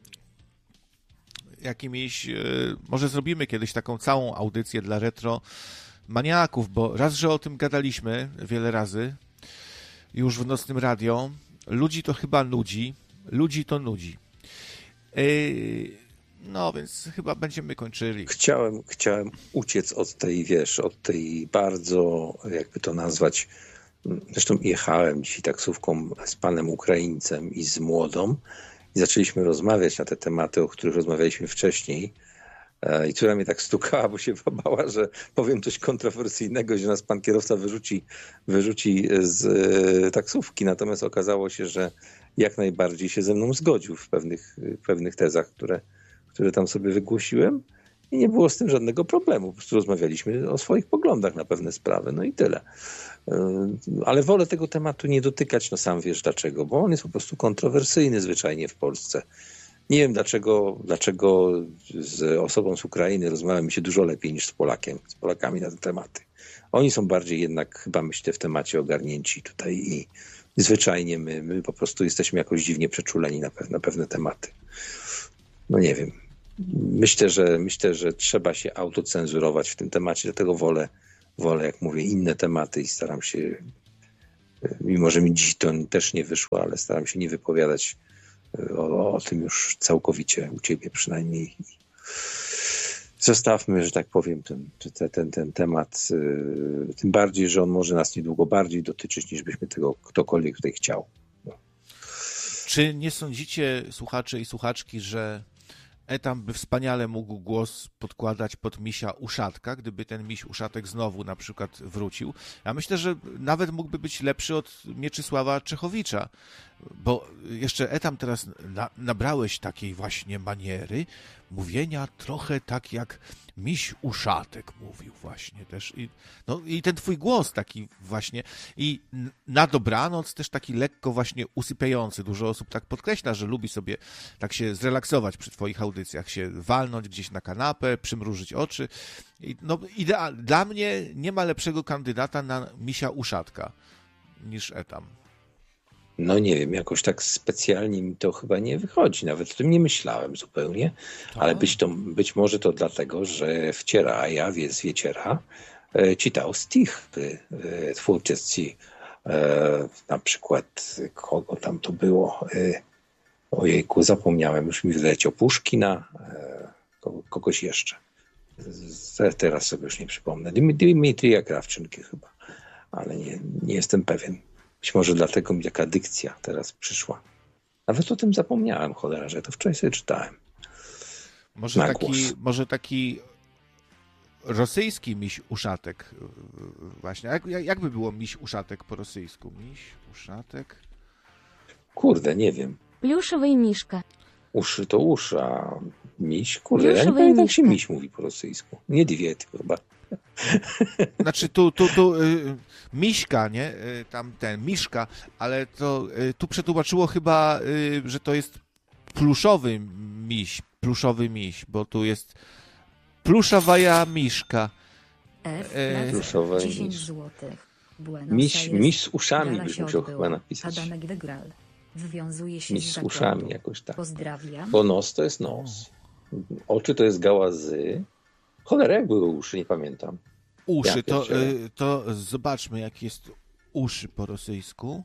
Jakimiś, yy, może zrobimy kiedyś taką całą audycję dla retro maniaków, bo raz, że o tym gadaliśmy wiele razy już w Nocnym Radio, ludzi to chyba nudzi, ludzi to nudzi. Yy, no, więc chyba będziemy kończyli. Chciałem, chciałem uciec od tej, wiesz, od tej bardzo, jakby to nazwać, zresztą jechałem dzisiaj taksówką z panem Ukraińcem i z młodą i zaczęliśmy rozmawiać na te tematy, o których rozmawialiśmy wcześniej. I która mnie tak stukała, bo się bała, że powiem coś kontrowersyjnego, że nas pan kierowca wyrzuci, wyrzuci z taksówki. Natomiast okazało się, że jak najbardziej się ze mną zgodził w pewnych, w pewnych tezach, które, które tam sobie wygłosiłem. I nie było z tym żadnego problemu. Po prostu rozmawialiśmy o swoich poglądach na pewne sprawy. No i tyle. Ale wolę tego tematu nie dotykać, no sam wiesz dlaczego, bo on jest po prostu kontrowersyjny zwyczajnie w Polsce. Nie wiem, dlaczego, dlaczego z osobą z Ukrainy rozmawia mi się dużo lepiej niż z Polakiem, z Polakami na te tematy. Oni są bardziej jednak, chyba myślę, w temacie ogarnięci tutaj i zwyczajnie my, my po prostu jesteśmy jakoś dziwnie przeczuleni na, pe- na pewne tematy. No nie wiem. Myślę, że myślę, że trzeba się autocenzurować w tym temacie, dlatego wolę, wolę, jak mówię, inne tematy i staram się, mimo że mi dziś to też nie wyszło, ale staram się nie wypowiadać o, o tym już całkowicie, u ciebie przynajmniej. Zostawmy, że tak powiem, ten, ten, ten, ten temat, tym bardziej, że on może nas niedługo bardziej dotyczyć, niż byśmy tego ktokolwiek tutaj chciał. No. Czy nie sądzicie, słuchacze i słuchaczki, że Etam by wspaniale mógł głos podkładać pod misia Uszatka, gdyby ten miś Uszatek znowu na przykład wrócił? Ja myślę, że nawet mógłby być lepszy od Mieczysława Czechowicza, bo jeszcze Etam teraz na, nabrałeś takiej właśnie maniery mówienia trochę tak jak miś Uszatek mówił właśnie też. I, no, i ten twój głos taki właśnie i na dobranoc też taki lekko właśnie usypiający. Dużo osób tak podkreśla, że lubi sobie tak się zrelaksować przy twoich audycjach, się walnąć gdzieś na kanapę, przymrużyć oczy. I, no, idea, dla mnie nie ma lepszego kandydata na misia Uszatka niż Etam. No nie wiem, jakoś tak specjalnie mi to chyba nie wychodzi. Nawet o tym nie myślałem zupełnie, to? ale być, to, być może to dlatego, że wczoraj, a ja z wieczora e, czytał stichy e, twórcy, e, na przykład kogo tam to było, e, ojejku, zapomniałem, już mi wyleciał, Puszkina, e, kogo, kogoś jeszcze. Z, teraz sobie już nie przypomnę. Dmitrija Krawczynki chyba, ale nie, nie jestem pewien. Być może dlatego mi taka dykcja teraz przyszła. Nawet o tym zapomniałem, cholera, że to wczoraj sobie czytałem. Może taki, może taki rosyjski miś Uszatek właśnie. Jak, jak by było miś Uszatek po rosyjsku? Miś Uszatek? Kurde, nie wiem. Pluszowy miszka. Uszy to uszy, a miś? Kurde, ja nie pamiętam, jak się miś mówi po rosyjsku. Nie dwiet chyba. Znaczy tu, tu, tu y, Miśka, nie? Y, tam ten, Miszka, ale to y, tu przetłumaczyło chyba, y, że to jest pluszowy miś, pluszowy miś, bo tu jest pluszowa miszka. F, E, Pluszowa dziesięć miś. złotych. Buenos Miś, Aires. miś z uszami Gala byś się musiał odbyła. chyba napisać. Adamek wygrał. Wywiązuje się Miś z z zakładu. uszami jakoś tak. Pozdrawiam. Bo nos to jest nos. Oczy to jest gałazy. Cholera, jak były uszy, nie pamiętam. Uszy, Ja to, pierdzielę. y, to zobaczmy, jak jest uszy po rosyjsku.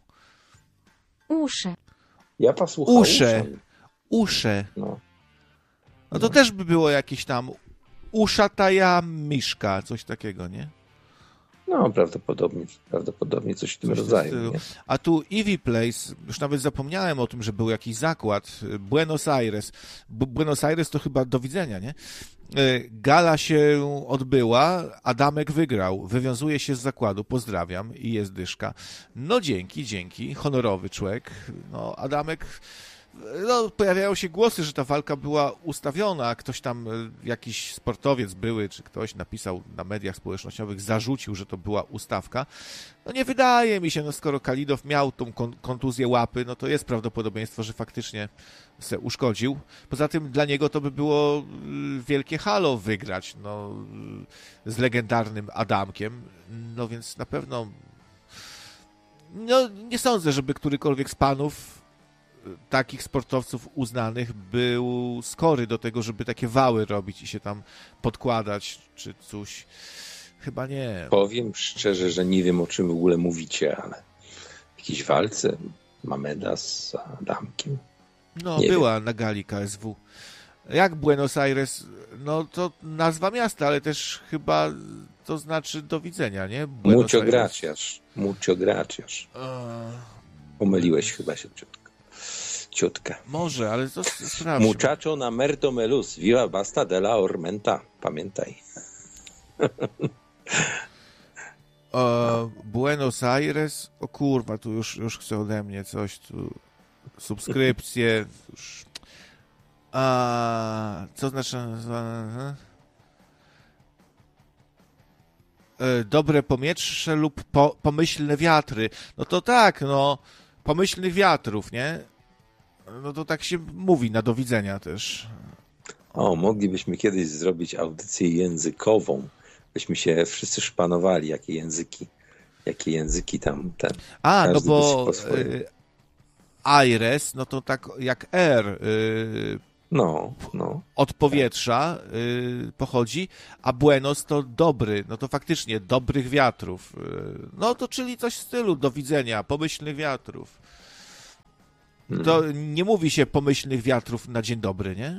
Uszy. Ja posłuchałem. Usze. Usze. No. No to też by było jakieś tam uszataja miszka, coś takiego, nie? No, prawdopodobnie, prawdopodobnie coś w tym Coś w tym rodzaju. stylu. Nie? A tu Ivy Place, już nawet zapomniałem o tym, że był jakiś zakład, Buenos Aires. Bu- Buenos Aires to chyba do widzenia, nie? E, Gala się odbyła, Adamek wygrał, wywiązuje się z zakładu, pozdrawiam i jest dyszka. No dzięki, dzięki, honorowy człowiek. No Adamek, no pojawiają się głosy, że ta walka była ustawiona, ktoś tam, e, jakiś sportowiec były, czy ktoś napisał na mediach społecznościowych, zarzucił, że to była ustawka. No nie wydaje mi się, no skoro Kalidow miał tą kon- kontuzję łapy, no to jest prawdopodobieństwo, że faktycznie se uszkodził. Poza tym dla niego to by było y, wielkie halo wygrać, no, y, z legendarnym Adamkiem. No więc na pewno no nie sądzę, żeby którykolwiek z panów y, takich sportowców uznanych był skory do tego, żeby takie wały robić i się tam podkładać, czy coś. Chyba nie. Powiem szczerze, że nie wiem, o czym w ogóle mówicie, ale w jakiejś walce Mameda z Adamkiem. No, Nie była na gali K S W. Jak Buenos Aires? No to nazwa miasta, ale też chyba to znaczy do widzenia, nie? Buenos Mucho Aires. gracias. Mucho gracias. Eee, Pomyliłeś chyba się, ciotka. Ciotka. może, ale to s- sprawdźmy. Muchacho na merto melus. Viva basta de la ormenta. Pamiętaj. Eee, Buenos Aires. O kurwa, tu już, już chce ode mnie coś. Tu subskrypcje. Już. A, co znaczy... Aha. E, dobre powietrze lub po, pomyślne wiatry. No to tak, no, pomyślnych wiatrów, nie? No to tak się mówi na do widzenia też. O, moglibyśmy kiedyś zrobić audycję językową. Byśmy się wszyscy szpanowali, jakie języki jakie języki tam ten. A, no każdy bo po swoim. y, Aires, no to tak jak air y, No, no. od powietrza y, pochodzi, a Buenos to dobry, no to faktycznie dobrych wiatrów. Y, no to czyli coś w stylu do widzenia, pomyślnych wiatrów. To Hmm. nie mówi się pomyślnych wiatrów na dzień dobry, nie?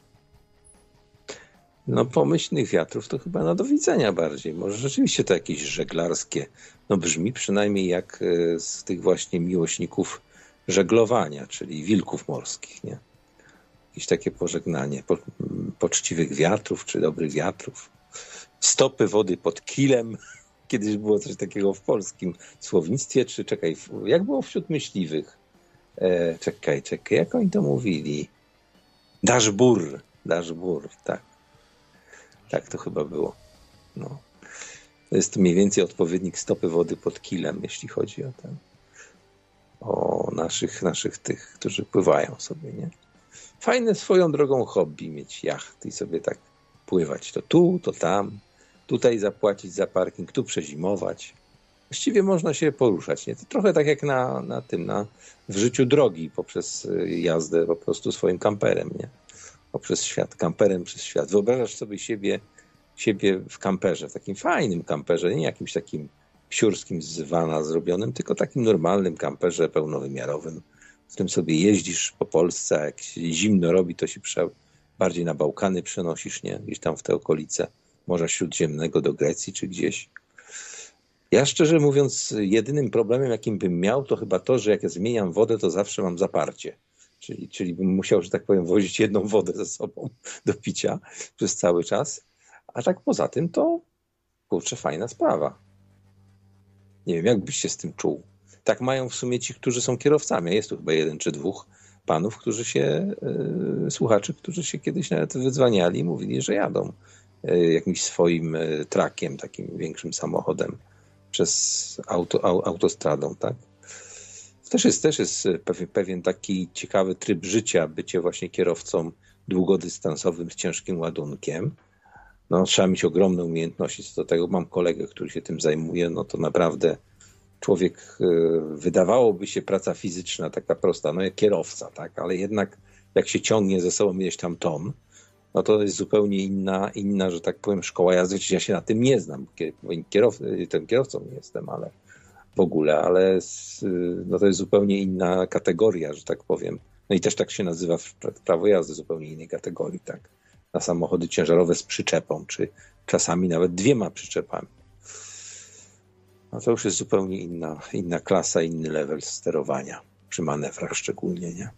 No pomyślnych wiatrów to chyba na do widzenia bardziej. Może rzeczywiście to jakieś żeglarskie. No brzmi przynajmniej jak e, z tych właśnie miłośników żeglowania, czyli wilków morskich, nie? Jakieś takie pożegnanie po, poczciwych wiatrów, czy dobrych wiatrów. Stopy wody pod kilem. Kiedyś było coś takiego w polskim słownictwie, czy czekaj, jak było wśród myśliwych? E, czekaj, czekaj, jak oni to mówili? Daszbur, daszbur, tak. Tak to chyba było. No. To jest mniej więcej odpowiednik stopy wody pod kilem, jeśli chodzi o ten, o naszych, naszych tych, którzy pływają sobie, nie? Fajne swoją drogą hobby mieć jacht i sobie tak pływać. To tu, to tam, tutaj zapłacić za parking, tu przezimować. Właściwie można się poruszać, nie? To trochę tak jak na, na tym, na, w życiu drogi poprzez jazdę po prostu swoim kamperem, nie? Poprzez świat, kamperem przez świat. Wyobrażasz sobie siebie, siebie w kamperze, w takim fajnym kamperze, nie jakimś takim psiurskim z vana zrobionym, tylko takim normalnym kamperze pełnowymiarowym, w którym sobie jeździsz po Polsce, a jak się zimno robi, to się prze... bardziej na Bałkany przenosisz, nie? Gdzieś tam w te okolice Morza Śródziemnego do Grecji czy gdzieś. Ja szczerze mówiąc, jedynym problemem, jakim bym miał, to chyba to, że jak ja zmieniam wodę, to zawsze mam zaparcie. Czyli, czyli bym musiał, że tak powiem, wozić jedną wodę ze sobą do picia przez cały czas. A tak poza tym to, kurczę, fajna sprawa. Nie wiem, jak byś się z tym czuł. Tak mają w sumie ci, którzy są kierowcami. Jest tu chyba jeden czy dwóch panów, którzy się, yy, słuchaczy, którzy się kiedyś nawet wydzwaniali i mówili, że jadą yy, jakimś swoim yy, trakiem, takim większym samochodem przez auto, au, autostradą, tak? Też jest, też jest pewien taki ciekawy tryb życia, bycie właśnie kierowcą długodystansowym z ciężkim ładunkiem. No, trzeba mieć ogromne umiejętności co do tego. Mam kolegę, który się tym zajmuje. No to naprawdę człowiek, wydawałoby się praca fizyczna taka prosta, no jak kierowca, tak? Ale jednak jak się ciągnie ze sobą ileś tam ton, no to jest zupełnie inna, inna, że tak powiem, szkoła jazdy. Ja się na tym nie znam, kierow, tym kierowcą nie jestem, ale w ogóle, ale no to jest zupełnie inna kategoria, że tak powiem. No i też tak się nazywa prawo jazdy, zupełnie innej kategorii, tak. Na samochody ciężarowe z przyczepą, czy czasami nawet dwiema przyczepami. No to już jest zupełnie inna, inna klasa, inny level sterowania, przy manewrach szczególnie, nie?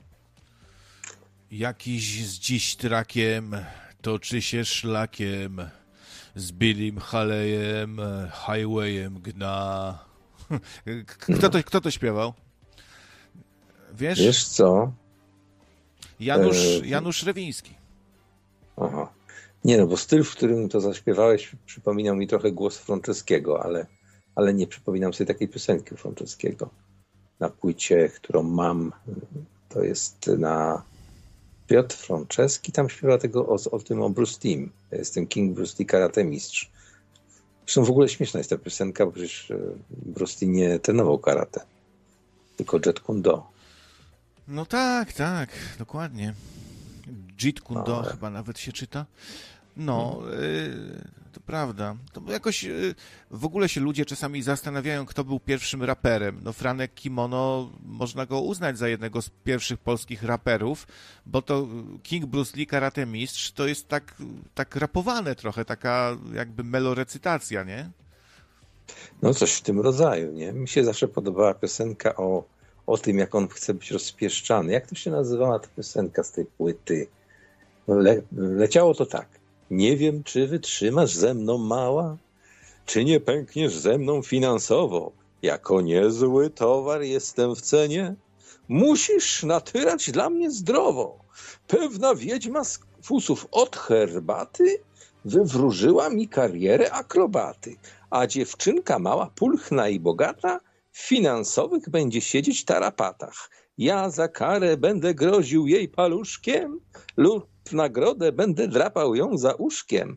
Jakiś z dziś trakiem toczy się szlakiem, z Billim Haleyem, highwayem gna. Kto to, kto to śpiewał? Wiesz? Wiesz co? Janusz, Janusz Rewiński. Aha. Nie no, bo styl, w którym to zaśpiewałeś, przypominał mi trochę głos Franceskiego, ale, ale nie przypominam sobie takiej piosenki Franceskiego. Na płycie, którą mam, to jest na Piotr Franceski, tam śpiewa tego o, o tym o Bruce Timm. Jest tym King Bruce Lee karate mistrz. Zresztą w ogóle śmieszna jest ta piosenka, bo przecież Bruce Lee nie trenował karate, tylko Jeet Kune Do. No tak, tak, dokładnie. Jeet Kune Do no, chyba nawet się czyta. No, yy, to prawda. To jakoś yy, w ogóle się ludzie czasami zastanawiają, kto był pierwszym raperem. No Franek Kimono, można go uznać za jednego z pierwszych polskich raperów, bo to King Bruce Lee Karate Mistrz to jest tak, tak rapowane trochę, taka jakby melorecytacja, nie? No coś w tym rodzaju, nie? Mi się zawsze podobała piosenka o, o tym, jak on chce być rozpieszczany. Jak to się nazywała ta piosenka z tej płyty? Le, leciało to tak. Nie wiem, czy wytrzymasz ze mną, mała, czy nie pękniesz ze mną finansowo. Jako niezły towar jestem w cenie. Musisz natyrać dla mnie zdrowo. Pewna wiedźma z fusów od herbaty wywróżyła mi karierę akrobaty. A dziewczynka mała, pulchna i bogata w finansowych będzie siedzieć w tarapatach. Ja za karę będę groził jej paluszkiem lub w nagrodę będę drapał ją za uszkiem.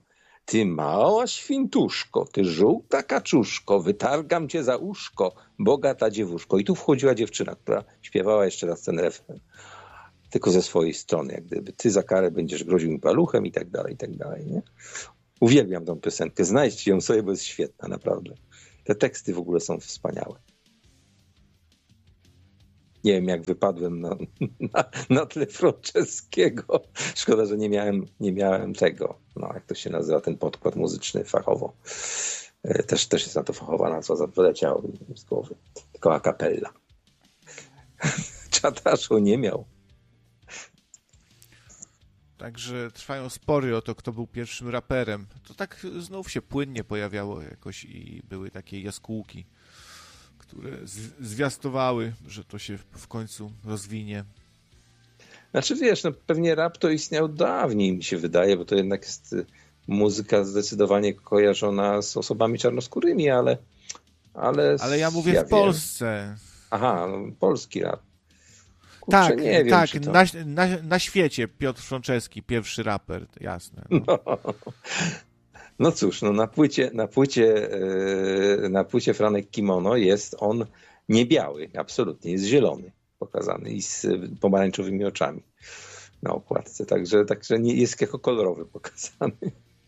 Ty mała świntuszko, ty żółta kaczuszko, wytargam cię za uszko, bogata dziewuszko. I tu wchodziła dziewczyna, która śpiewała jeszcze raz ten refren. Tylko ze swojej strony, jak gdyby. Ty za karę będziesz groził mi paluchem i tak dalej, i tak dalej, nie? Uwielbiam tą piosenkę. Znajdźcie ją sobie, bo jest świetna, naprawdę. Te teksty w ogóle są wspaniałe. Nie wiem, jak wypadłem na, na, na tle Franceskiego. Szkoda, że nie miałem, nie miałem tego, no jak to się nazywa, ten podkład muzyczny fachowo. Też, też jest na to fachowa nazwa, wyleciało mi z głowy. Tylko a cappella. Czataszu nie miał. Także trwają spory o to, kto był pierwszym raperem. To tak znów się płynnie pojawiało jakoś i były takie jaskółki, które zwiastowały, że to się w końcu rozwinie. Znaczy wiesz, no pewnie rap to istniał dawniej, mi się wydaje, bo to jednak jest muzyka zdecydowanie kojarzona z osobami czarnoskórymi, ale... Ale, ale ja mówię ja w Polsce. Aha, no, polski rap. Kurczę, tak, nie wiem, tak, to... na, na, na świecie Piotr Frączewski, pierwszy raper, jasne. No. No. No cóż, no na płycie, na płycie, na płycie Franek Kimono jest on nie biały, absolutnie, jest zielony pokazany i z pomarańczowymi oczami na okładce, także, także nie jest jako kolorowy pokazany.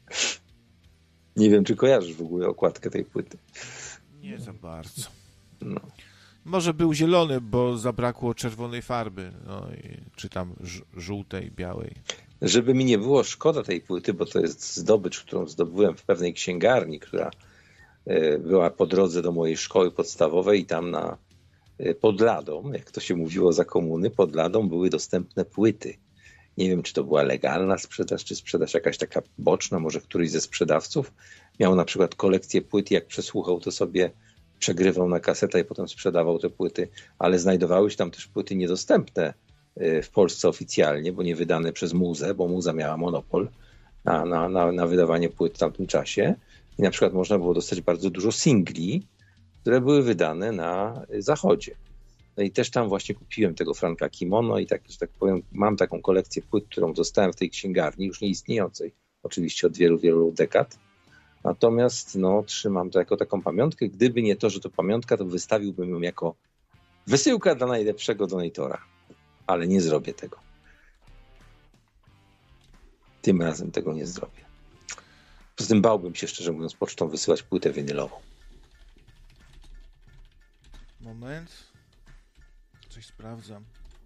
Nie wiem, czy kojarzysz w ogóle okładkę tej płyty. Nie za bardzo. No. Może był zielony, bo zabrakło czerwonej farby, no i, czy tam żółtej, białej. Żeby mi nie było szkoda tej płyty, bo to jest zdobycz, którą zdobyłem w pewnej księgarni, która była po drodze do mojej szkoły podstawowej i tam na pod ladą, jak to się mówiło za komuny, pod ladą były dostępne płyty. Nie wiem, czy to była legalna sprzedaż, czy sprzedaż jakaś taka boczna, może któryś ze sprzedawców miał na przykład kolekcję płyt, jak przesłuchał, to sobie przegrywał na kasetę i potem sprzedawał te płyty, ale znajdowały się tam też płyty niedostępne w Polsce oficjalnie, bo nie wydane przez Muzę, bo Muza miała monopol na, na, na, na wydawanie płyt w tamtym czasie. I na przykład można było dostać bardzo dużo singli, które były wydane na Zachodzie. No i też tam właśnie kupiłem tego Franka Kimono i tak, że tak powiem, mam taką kolekcję płyt, którą dostałem w tej księgarni, już nieistniejącej, oczywiście od wielu, wielu dekad. Natomiast no, trzymam to jako taką pamiątkę. Gdyby nie to, że to pamiątka, to wystawiłbym ją jako wysyłka dla najlepszego donatora. Ale nie zrobię tego. Tym razem tego nie zrobię. Poza tym bałbym się, szczerze mówiąc, pocztą wysyłać płytę winylową. Moment. Coś sprawdzam.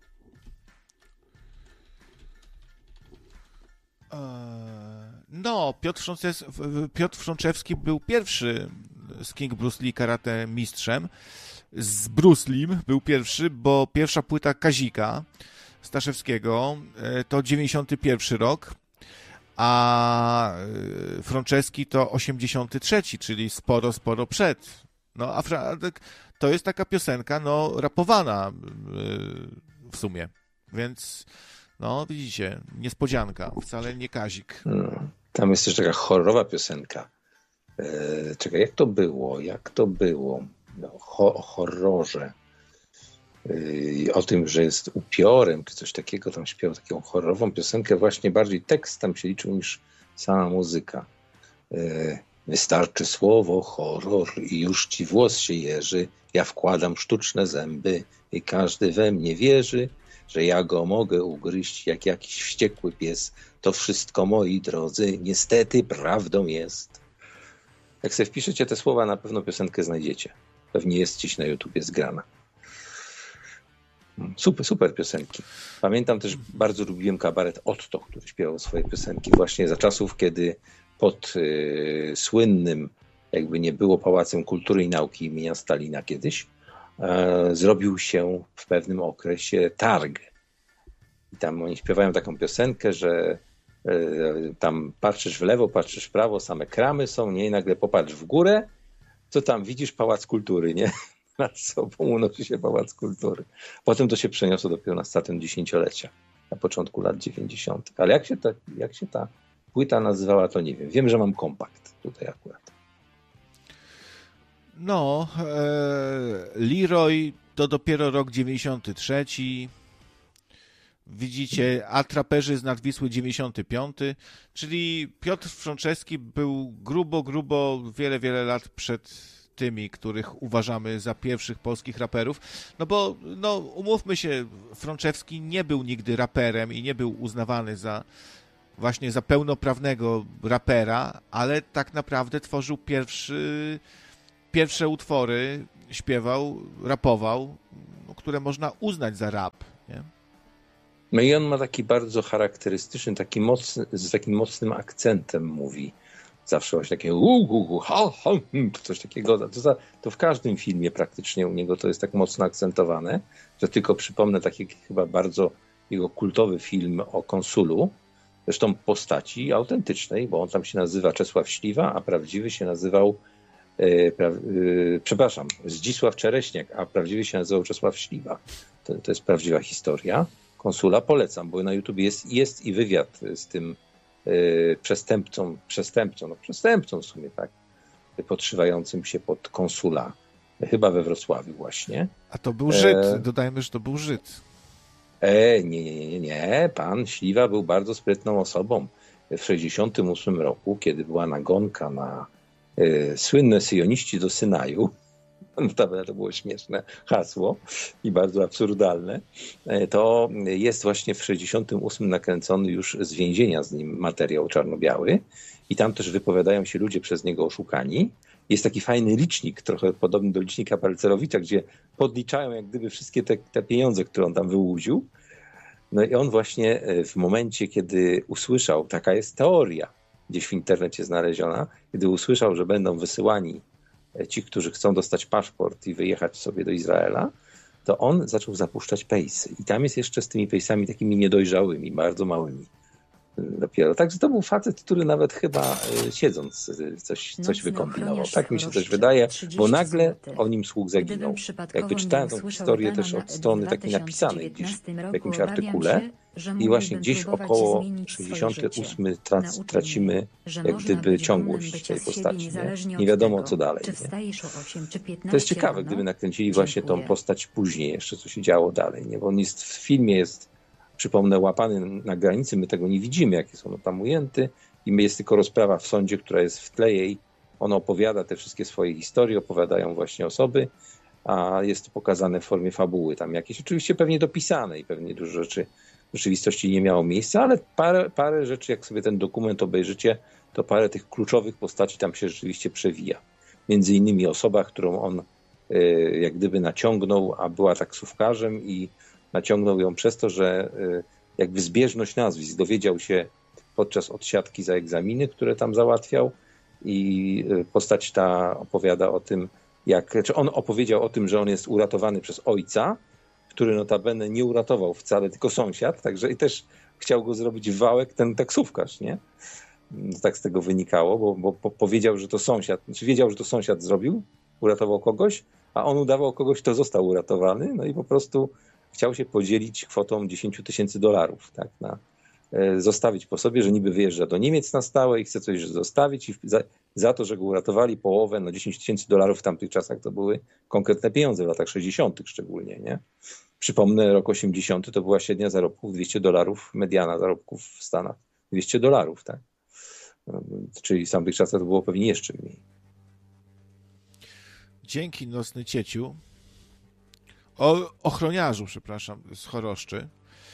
No, Piotr Frączewski, Piotr Frączewski był pierwszy z King Bruce Lee karate mistrzem. Z Bruce Lee był pierwszy, bo pierwsza płyta Kazika Staszewskiego to dziewięćdziesiąty pierwszy rok, a Frączewski to osiemdziesiąty trzeci, czyli sporo, sporo przed. No, a to jest taka piosenka, no, rapowana w sumie, więc no, widzicie, niespodzianka, wcale nie Kazik. Hmm. Tam jest też taka horrorowa piosenka. Eee, czekaj, jak to było? Jak to było? No, ho- o horrorze. Eee, o tym, że jest upiorem, czy coś takiego. Tam śpiewał taką horrorową piosenkę. Właśnie bardziej tekst tam się liczył niż sama muzyka. Eee, Wystarczy słowo horror i już ci włos się jeży. Ja wkładam sztuczne zęby i każdy we mnie wierzy, że ja go mogę ugryźć jak jakiś wściekły pies. To wszystko, moi drodzy, niestety prawdą jest. Jak sobie wpiszecie te słowa, na pewno piosenkę znajdziecie. Pewnie jest gdzieś na YouTubie zgrana. Super, super piosenki. Pamiętam też, bardzo lubiłem kabaret Otto, który śpiewał swoje piosenki właśnie za czasów, kiedy pod y, słynnym, jakby nie było, Pałacem Kultury i Nauki imienia Stalina kiedyś, e, zrobił się w pewnym okresie targ. I tam oni śpiewają taką piosenkę, że e, tam patrzysz w lewo, patrzysz w prawo, same kramy są, nie? I nagle popatrz w górę, to tam widzisz Pałac Kultury, nie? Nad sobą unosi się Pałac Kultury. Potem to się przeniosło dopiero na statyn dziesięciolecia, na początku lat dziewięćdziesiątych. Ale jak się ta, jak się ta płyta nazywała, to nie wiem. Wiem, że mam kompakt tutaj akurat. No, e, Leroy to dopiero rok dziewięćdziesiąty trzeci, widzicie, a traperzy z Nadwisły dziewięćdziesiąty piąty, czyli Piotr Frączewski był grubo, grubo, wiele, wiele lat przed tymi, których uważamy za pierwszych polskich raperów. No bo, no umówmy się, Frączewski nie był nigdy raperem i nie był uznawany za właśnie za pełnoprawnego rapera, ale tak naprawdę tworzył pierwszy, pierwsze utwory, śpiewał, rapował, które można uznać za rap, nie? No i on ma taki bardzo charakterystyczny, taki mocny, z takim mocnym akcentem mówi. Zawsze właśnie takie uuu, ha, ha, coś takiego. To, za, to w każdym filmie praktycznie u niego to jest tak mocno akcentowane, że tylko przypomnę taki chyba bardzo jego kultowy film o konsulu, zresztą postaci autentycznej, bo on tam się nazywa Czesław Śliwa, a prawdziwy się nazywał e, pra, e, przepraszam, Zdzisław Czereśniak, a prawdziwy się nazywał Czesław Śliwa. To, to jest prawdziwa historia konsula. Polecam, bo na YouTube jest, jest i wywiad z tym e, przestępcą, przestępcą, no przestępcą w sumie, tak, podszywającym się pod konsula, chyba we Wrocławiu właśnie. A to był Żyd, e... dodajmy, że to był Żyd. E, nie, nie, nie, nie. Pan Śliwa był bardzo sprytną osobą. W sześćdziesiątym ósmym roku, kiedy była nagonka na e, słynne syjoniści do Synaju, to było śmieszne hasło i bardzo absurdalne, e, to jest właśnie w sześćdziesiątym ósmym nakręcony już z więzienia z nim materiał czarno-biały i tam też wypowiadają się ludzie przez niego oszukani. Jest taki fajny licznik, trochę podobny do licznika Balcerowicza, gdzie podliczają jak gdyby wszystkie te, te pieniądze, które on tam wyłudził. No i on właśnie w momencie, kiedy usłyszał, taka jest teoria, gdzieś w internecie znaleziona, kiedy usłyszał, że będą wysyłani ci, którzy chcą dostać paszport i wyjechać sobie do Izraela, to on zaczął zapuszczać pejsy. I tam jest jeszcze z tymi pejsami takimi niedojrzałymi, bardzo małymi. Dopiero. Także to był facet, który nawet chyba siedząc coś, coś wykombinował. Tak mi się coś wydaje, bo nagle o nim słuch zaginął. Jakby czytałem tę historię też od strony takiej napisanej gdzieś w jakimś artykule i właśnie gdzieś około sześćdziesiątym ósmym trac, tracimy jak gdyby ciągłość tej postaci. Nie, nie wiadomo co dalej. Nie? To jest ciekawe, gdyby nakręcili właśnie tą postać później, jeszcze co się działo dalej. Nie? Bo on jest w filmie jest przypomnę, łapany na granicy, my tego nie widzimy, jakie są tam ujęty i jest tylko rozprawa w sądzie, która jest w tle jej. Ona opowiada te wszystkie swoje historie, opowiadają właśnie osoby, a jest to pokazane w formie fabuły. Tam jakieś oczywiście pewnie dopisane i pewnie dużo rzeczy w rzeczywistości nie miało miejsca, ale parę, parę rzeczy, jak sobie ten dokument obejrzycie, to parę tych kluczowych postaci tam się rzeczywiście przewija. Między innymi osoba, którą on jak gdyby naciągnął, a była taksówkarzem i naciągnął ją przez to, że jakby zbieżność nazwisk dowiedział się podczas odsiadki za egzaminy, które tam załatwiał i postać ta opowiada o tym, jak, czy on opowiedział o tym, że on jest uratowany przez ojca, który notabene nie uratował wcale, tylko sąsiad, także i też chciał go zrobić w wałek ten taksówkarz, nie? Tak z tego wynikało, bo, bo powiedział, że to sąsiad, znaczy wiedział, że to sąsiad zrobił, uratował kogoś, a on udawał kogoś, kto został uratowany, no i po prostu chciał się podzielić kwotą dziesięć tysięcy dolarów, tak, na, e, zostawić po sobie, że niby wyjeżdża do Niemiec na stałe i chce coś zostawić i za, za to, że go uratowali połowę, no dziesięć tysięcy dolarów w tamtych czasach to były konkretne pieniądze, w latach sześćdziesiątych szczególnie, nie? Przypomnę, rok osiemdziesiąty to była średnia zarobków dwieście dolarów, mediana zarobków w Stanach, dwieście dolarów, tak? No, czyli w tamtych czasach to było pewnie jeszcze mniej. Dzięki, Nocny Cieciu. O ochroniarzu, przepraszam, z Choroszczy.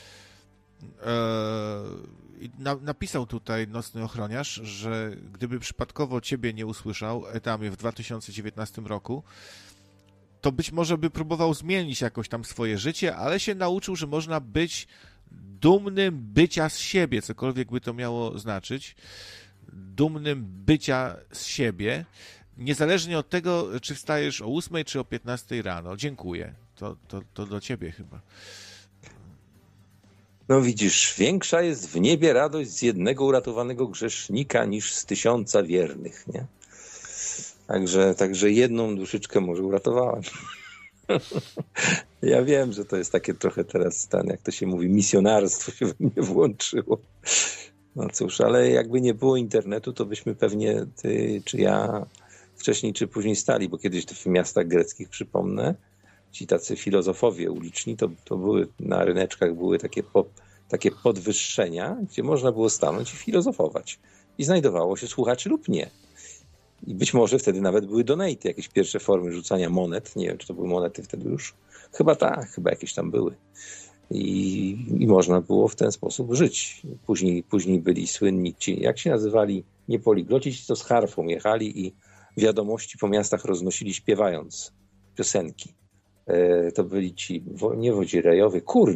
Eee, na, napisał tutaj Nocny Ochroniarz, że gdyby przypadkowo ciebie nie usłyszał, Etamie, w dwa tysiące dziewiętnastym roku, to być może by próbował zmienić jakoś tam swoje życie, ale się nauczył, że można być dumnym bycia z siebie, cokolwiek by to miało znaczyć. Dumnym bycia z siebie, niezależnie od tego, czy wstajesz o ósmej, czy o piętnastej rano. Dziękuję. To, to, to do ciebie chyba. No widzisz, większa jest w niebie radość z jednego uratowanego grzesznika niż z tysiąca wiernych, nie? Także, także jedną duszyczkę może uratowałem. Ja wiem, że to jest takie trochę teraz stan, jak to się mówi, misjonarstwo się we mnie włączyło. No cóż, ale jakby nie było internetu, to byśmy pewnie ty czy ja wcześniej czy później stali, bo kiedyś w miastach greckich, przypomnę, ci tacy filozofowie uliczni, to, to były na ryneczkach były takie pop, takie podwyższenia, gdzie można było stanąć i filozofować. I znajdowało się słuchaczy lub nie. I być może wtedy nawet były donaty, jakieś pierwsze formy rzucania monet. Nie wiem, czy to były monety wtedy już. Chyba tak, chyba jakieś tam były. I, i można było w ten sposób żyć. Później, później byli słynni ci, jak się nazywali, nie poligloci, ci to z harfą jechali i wiadomości po miastach roznosili śpiewając piosenki. E, to byli ci, nie wodzirejowie, kurde,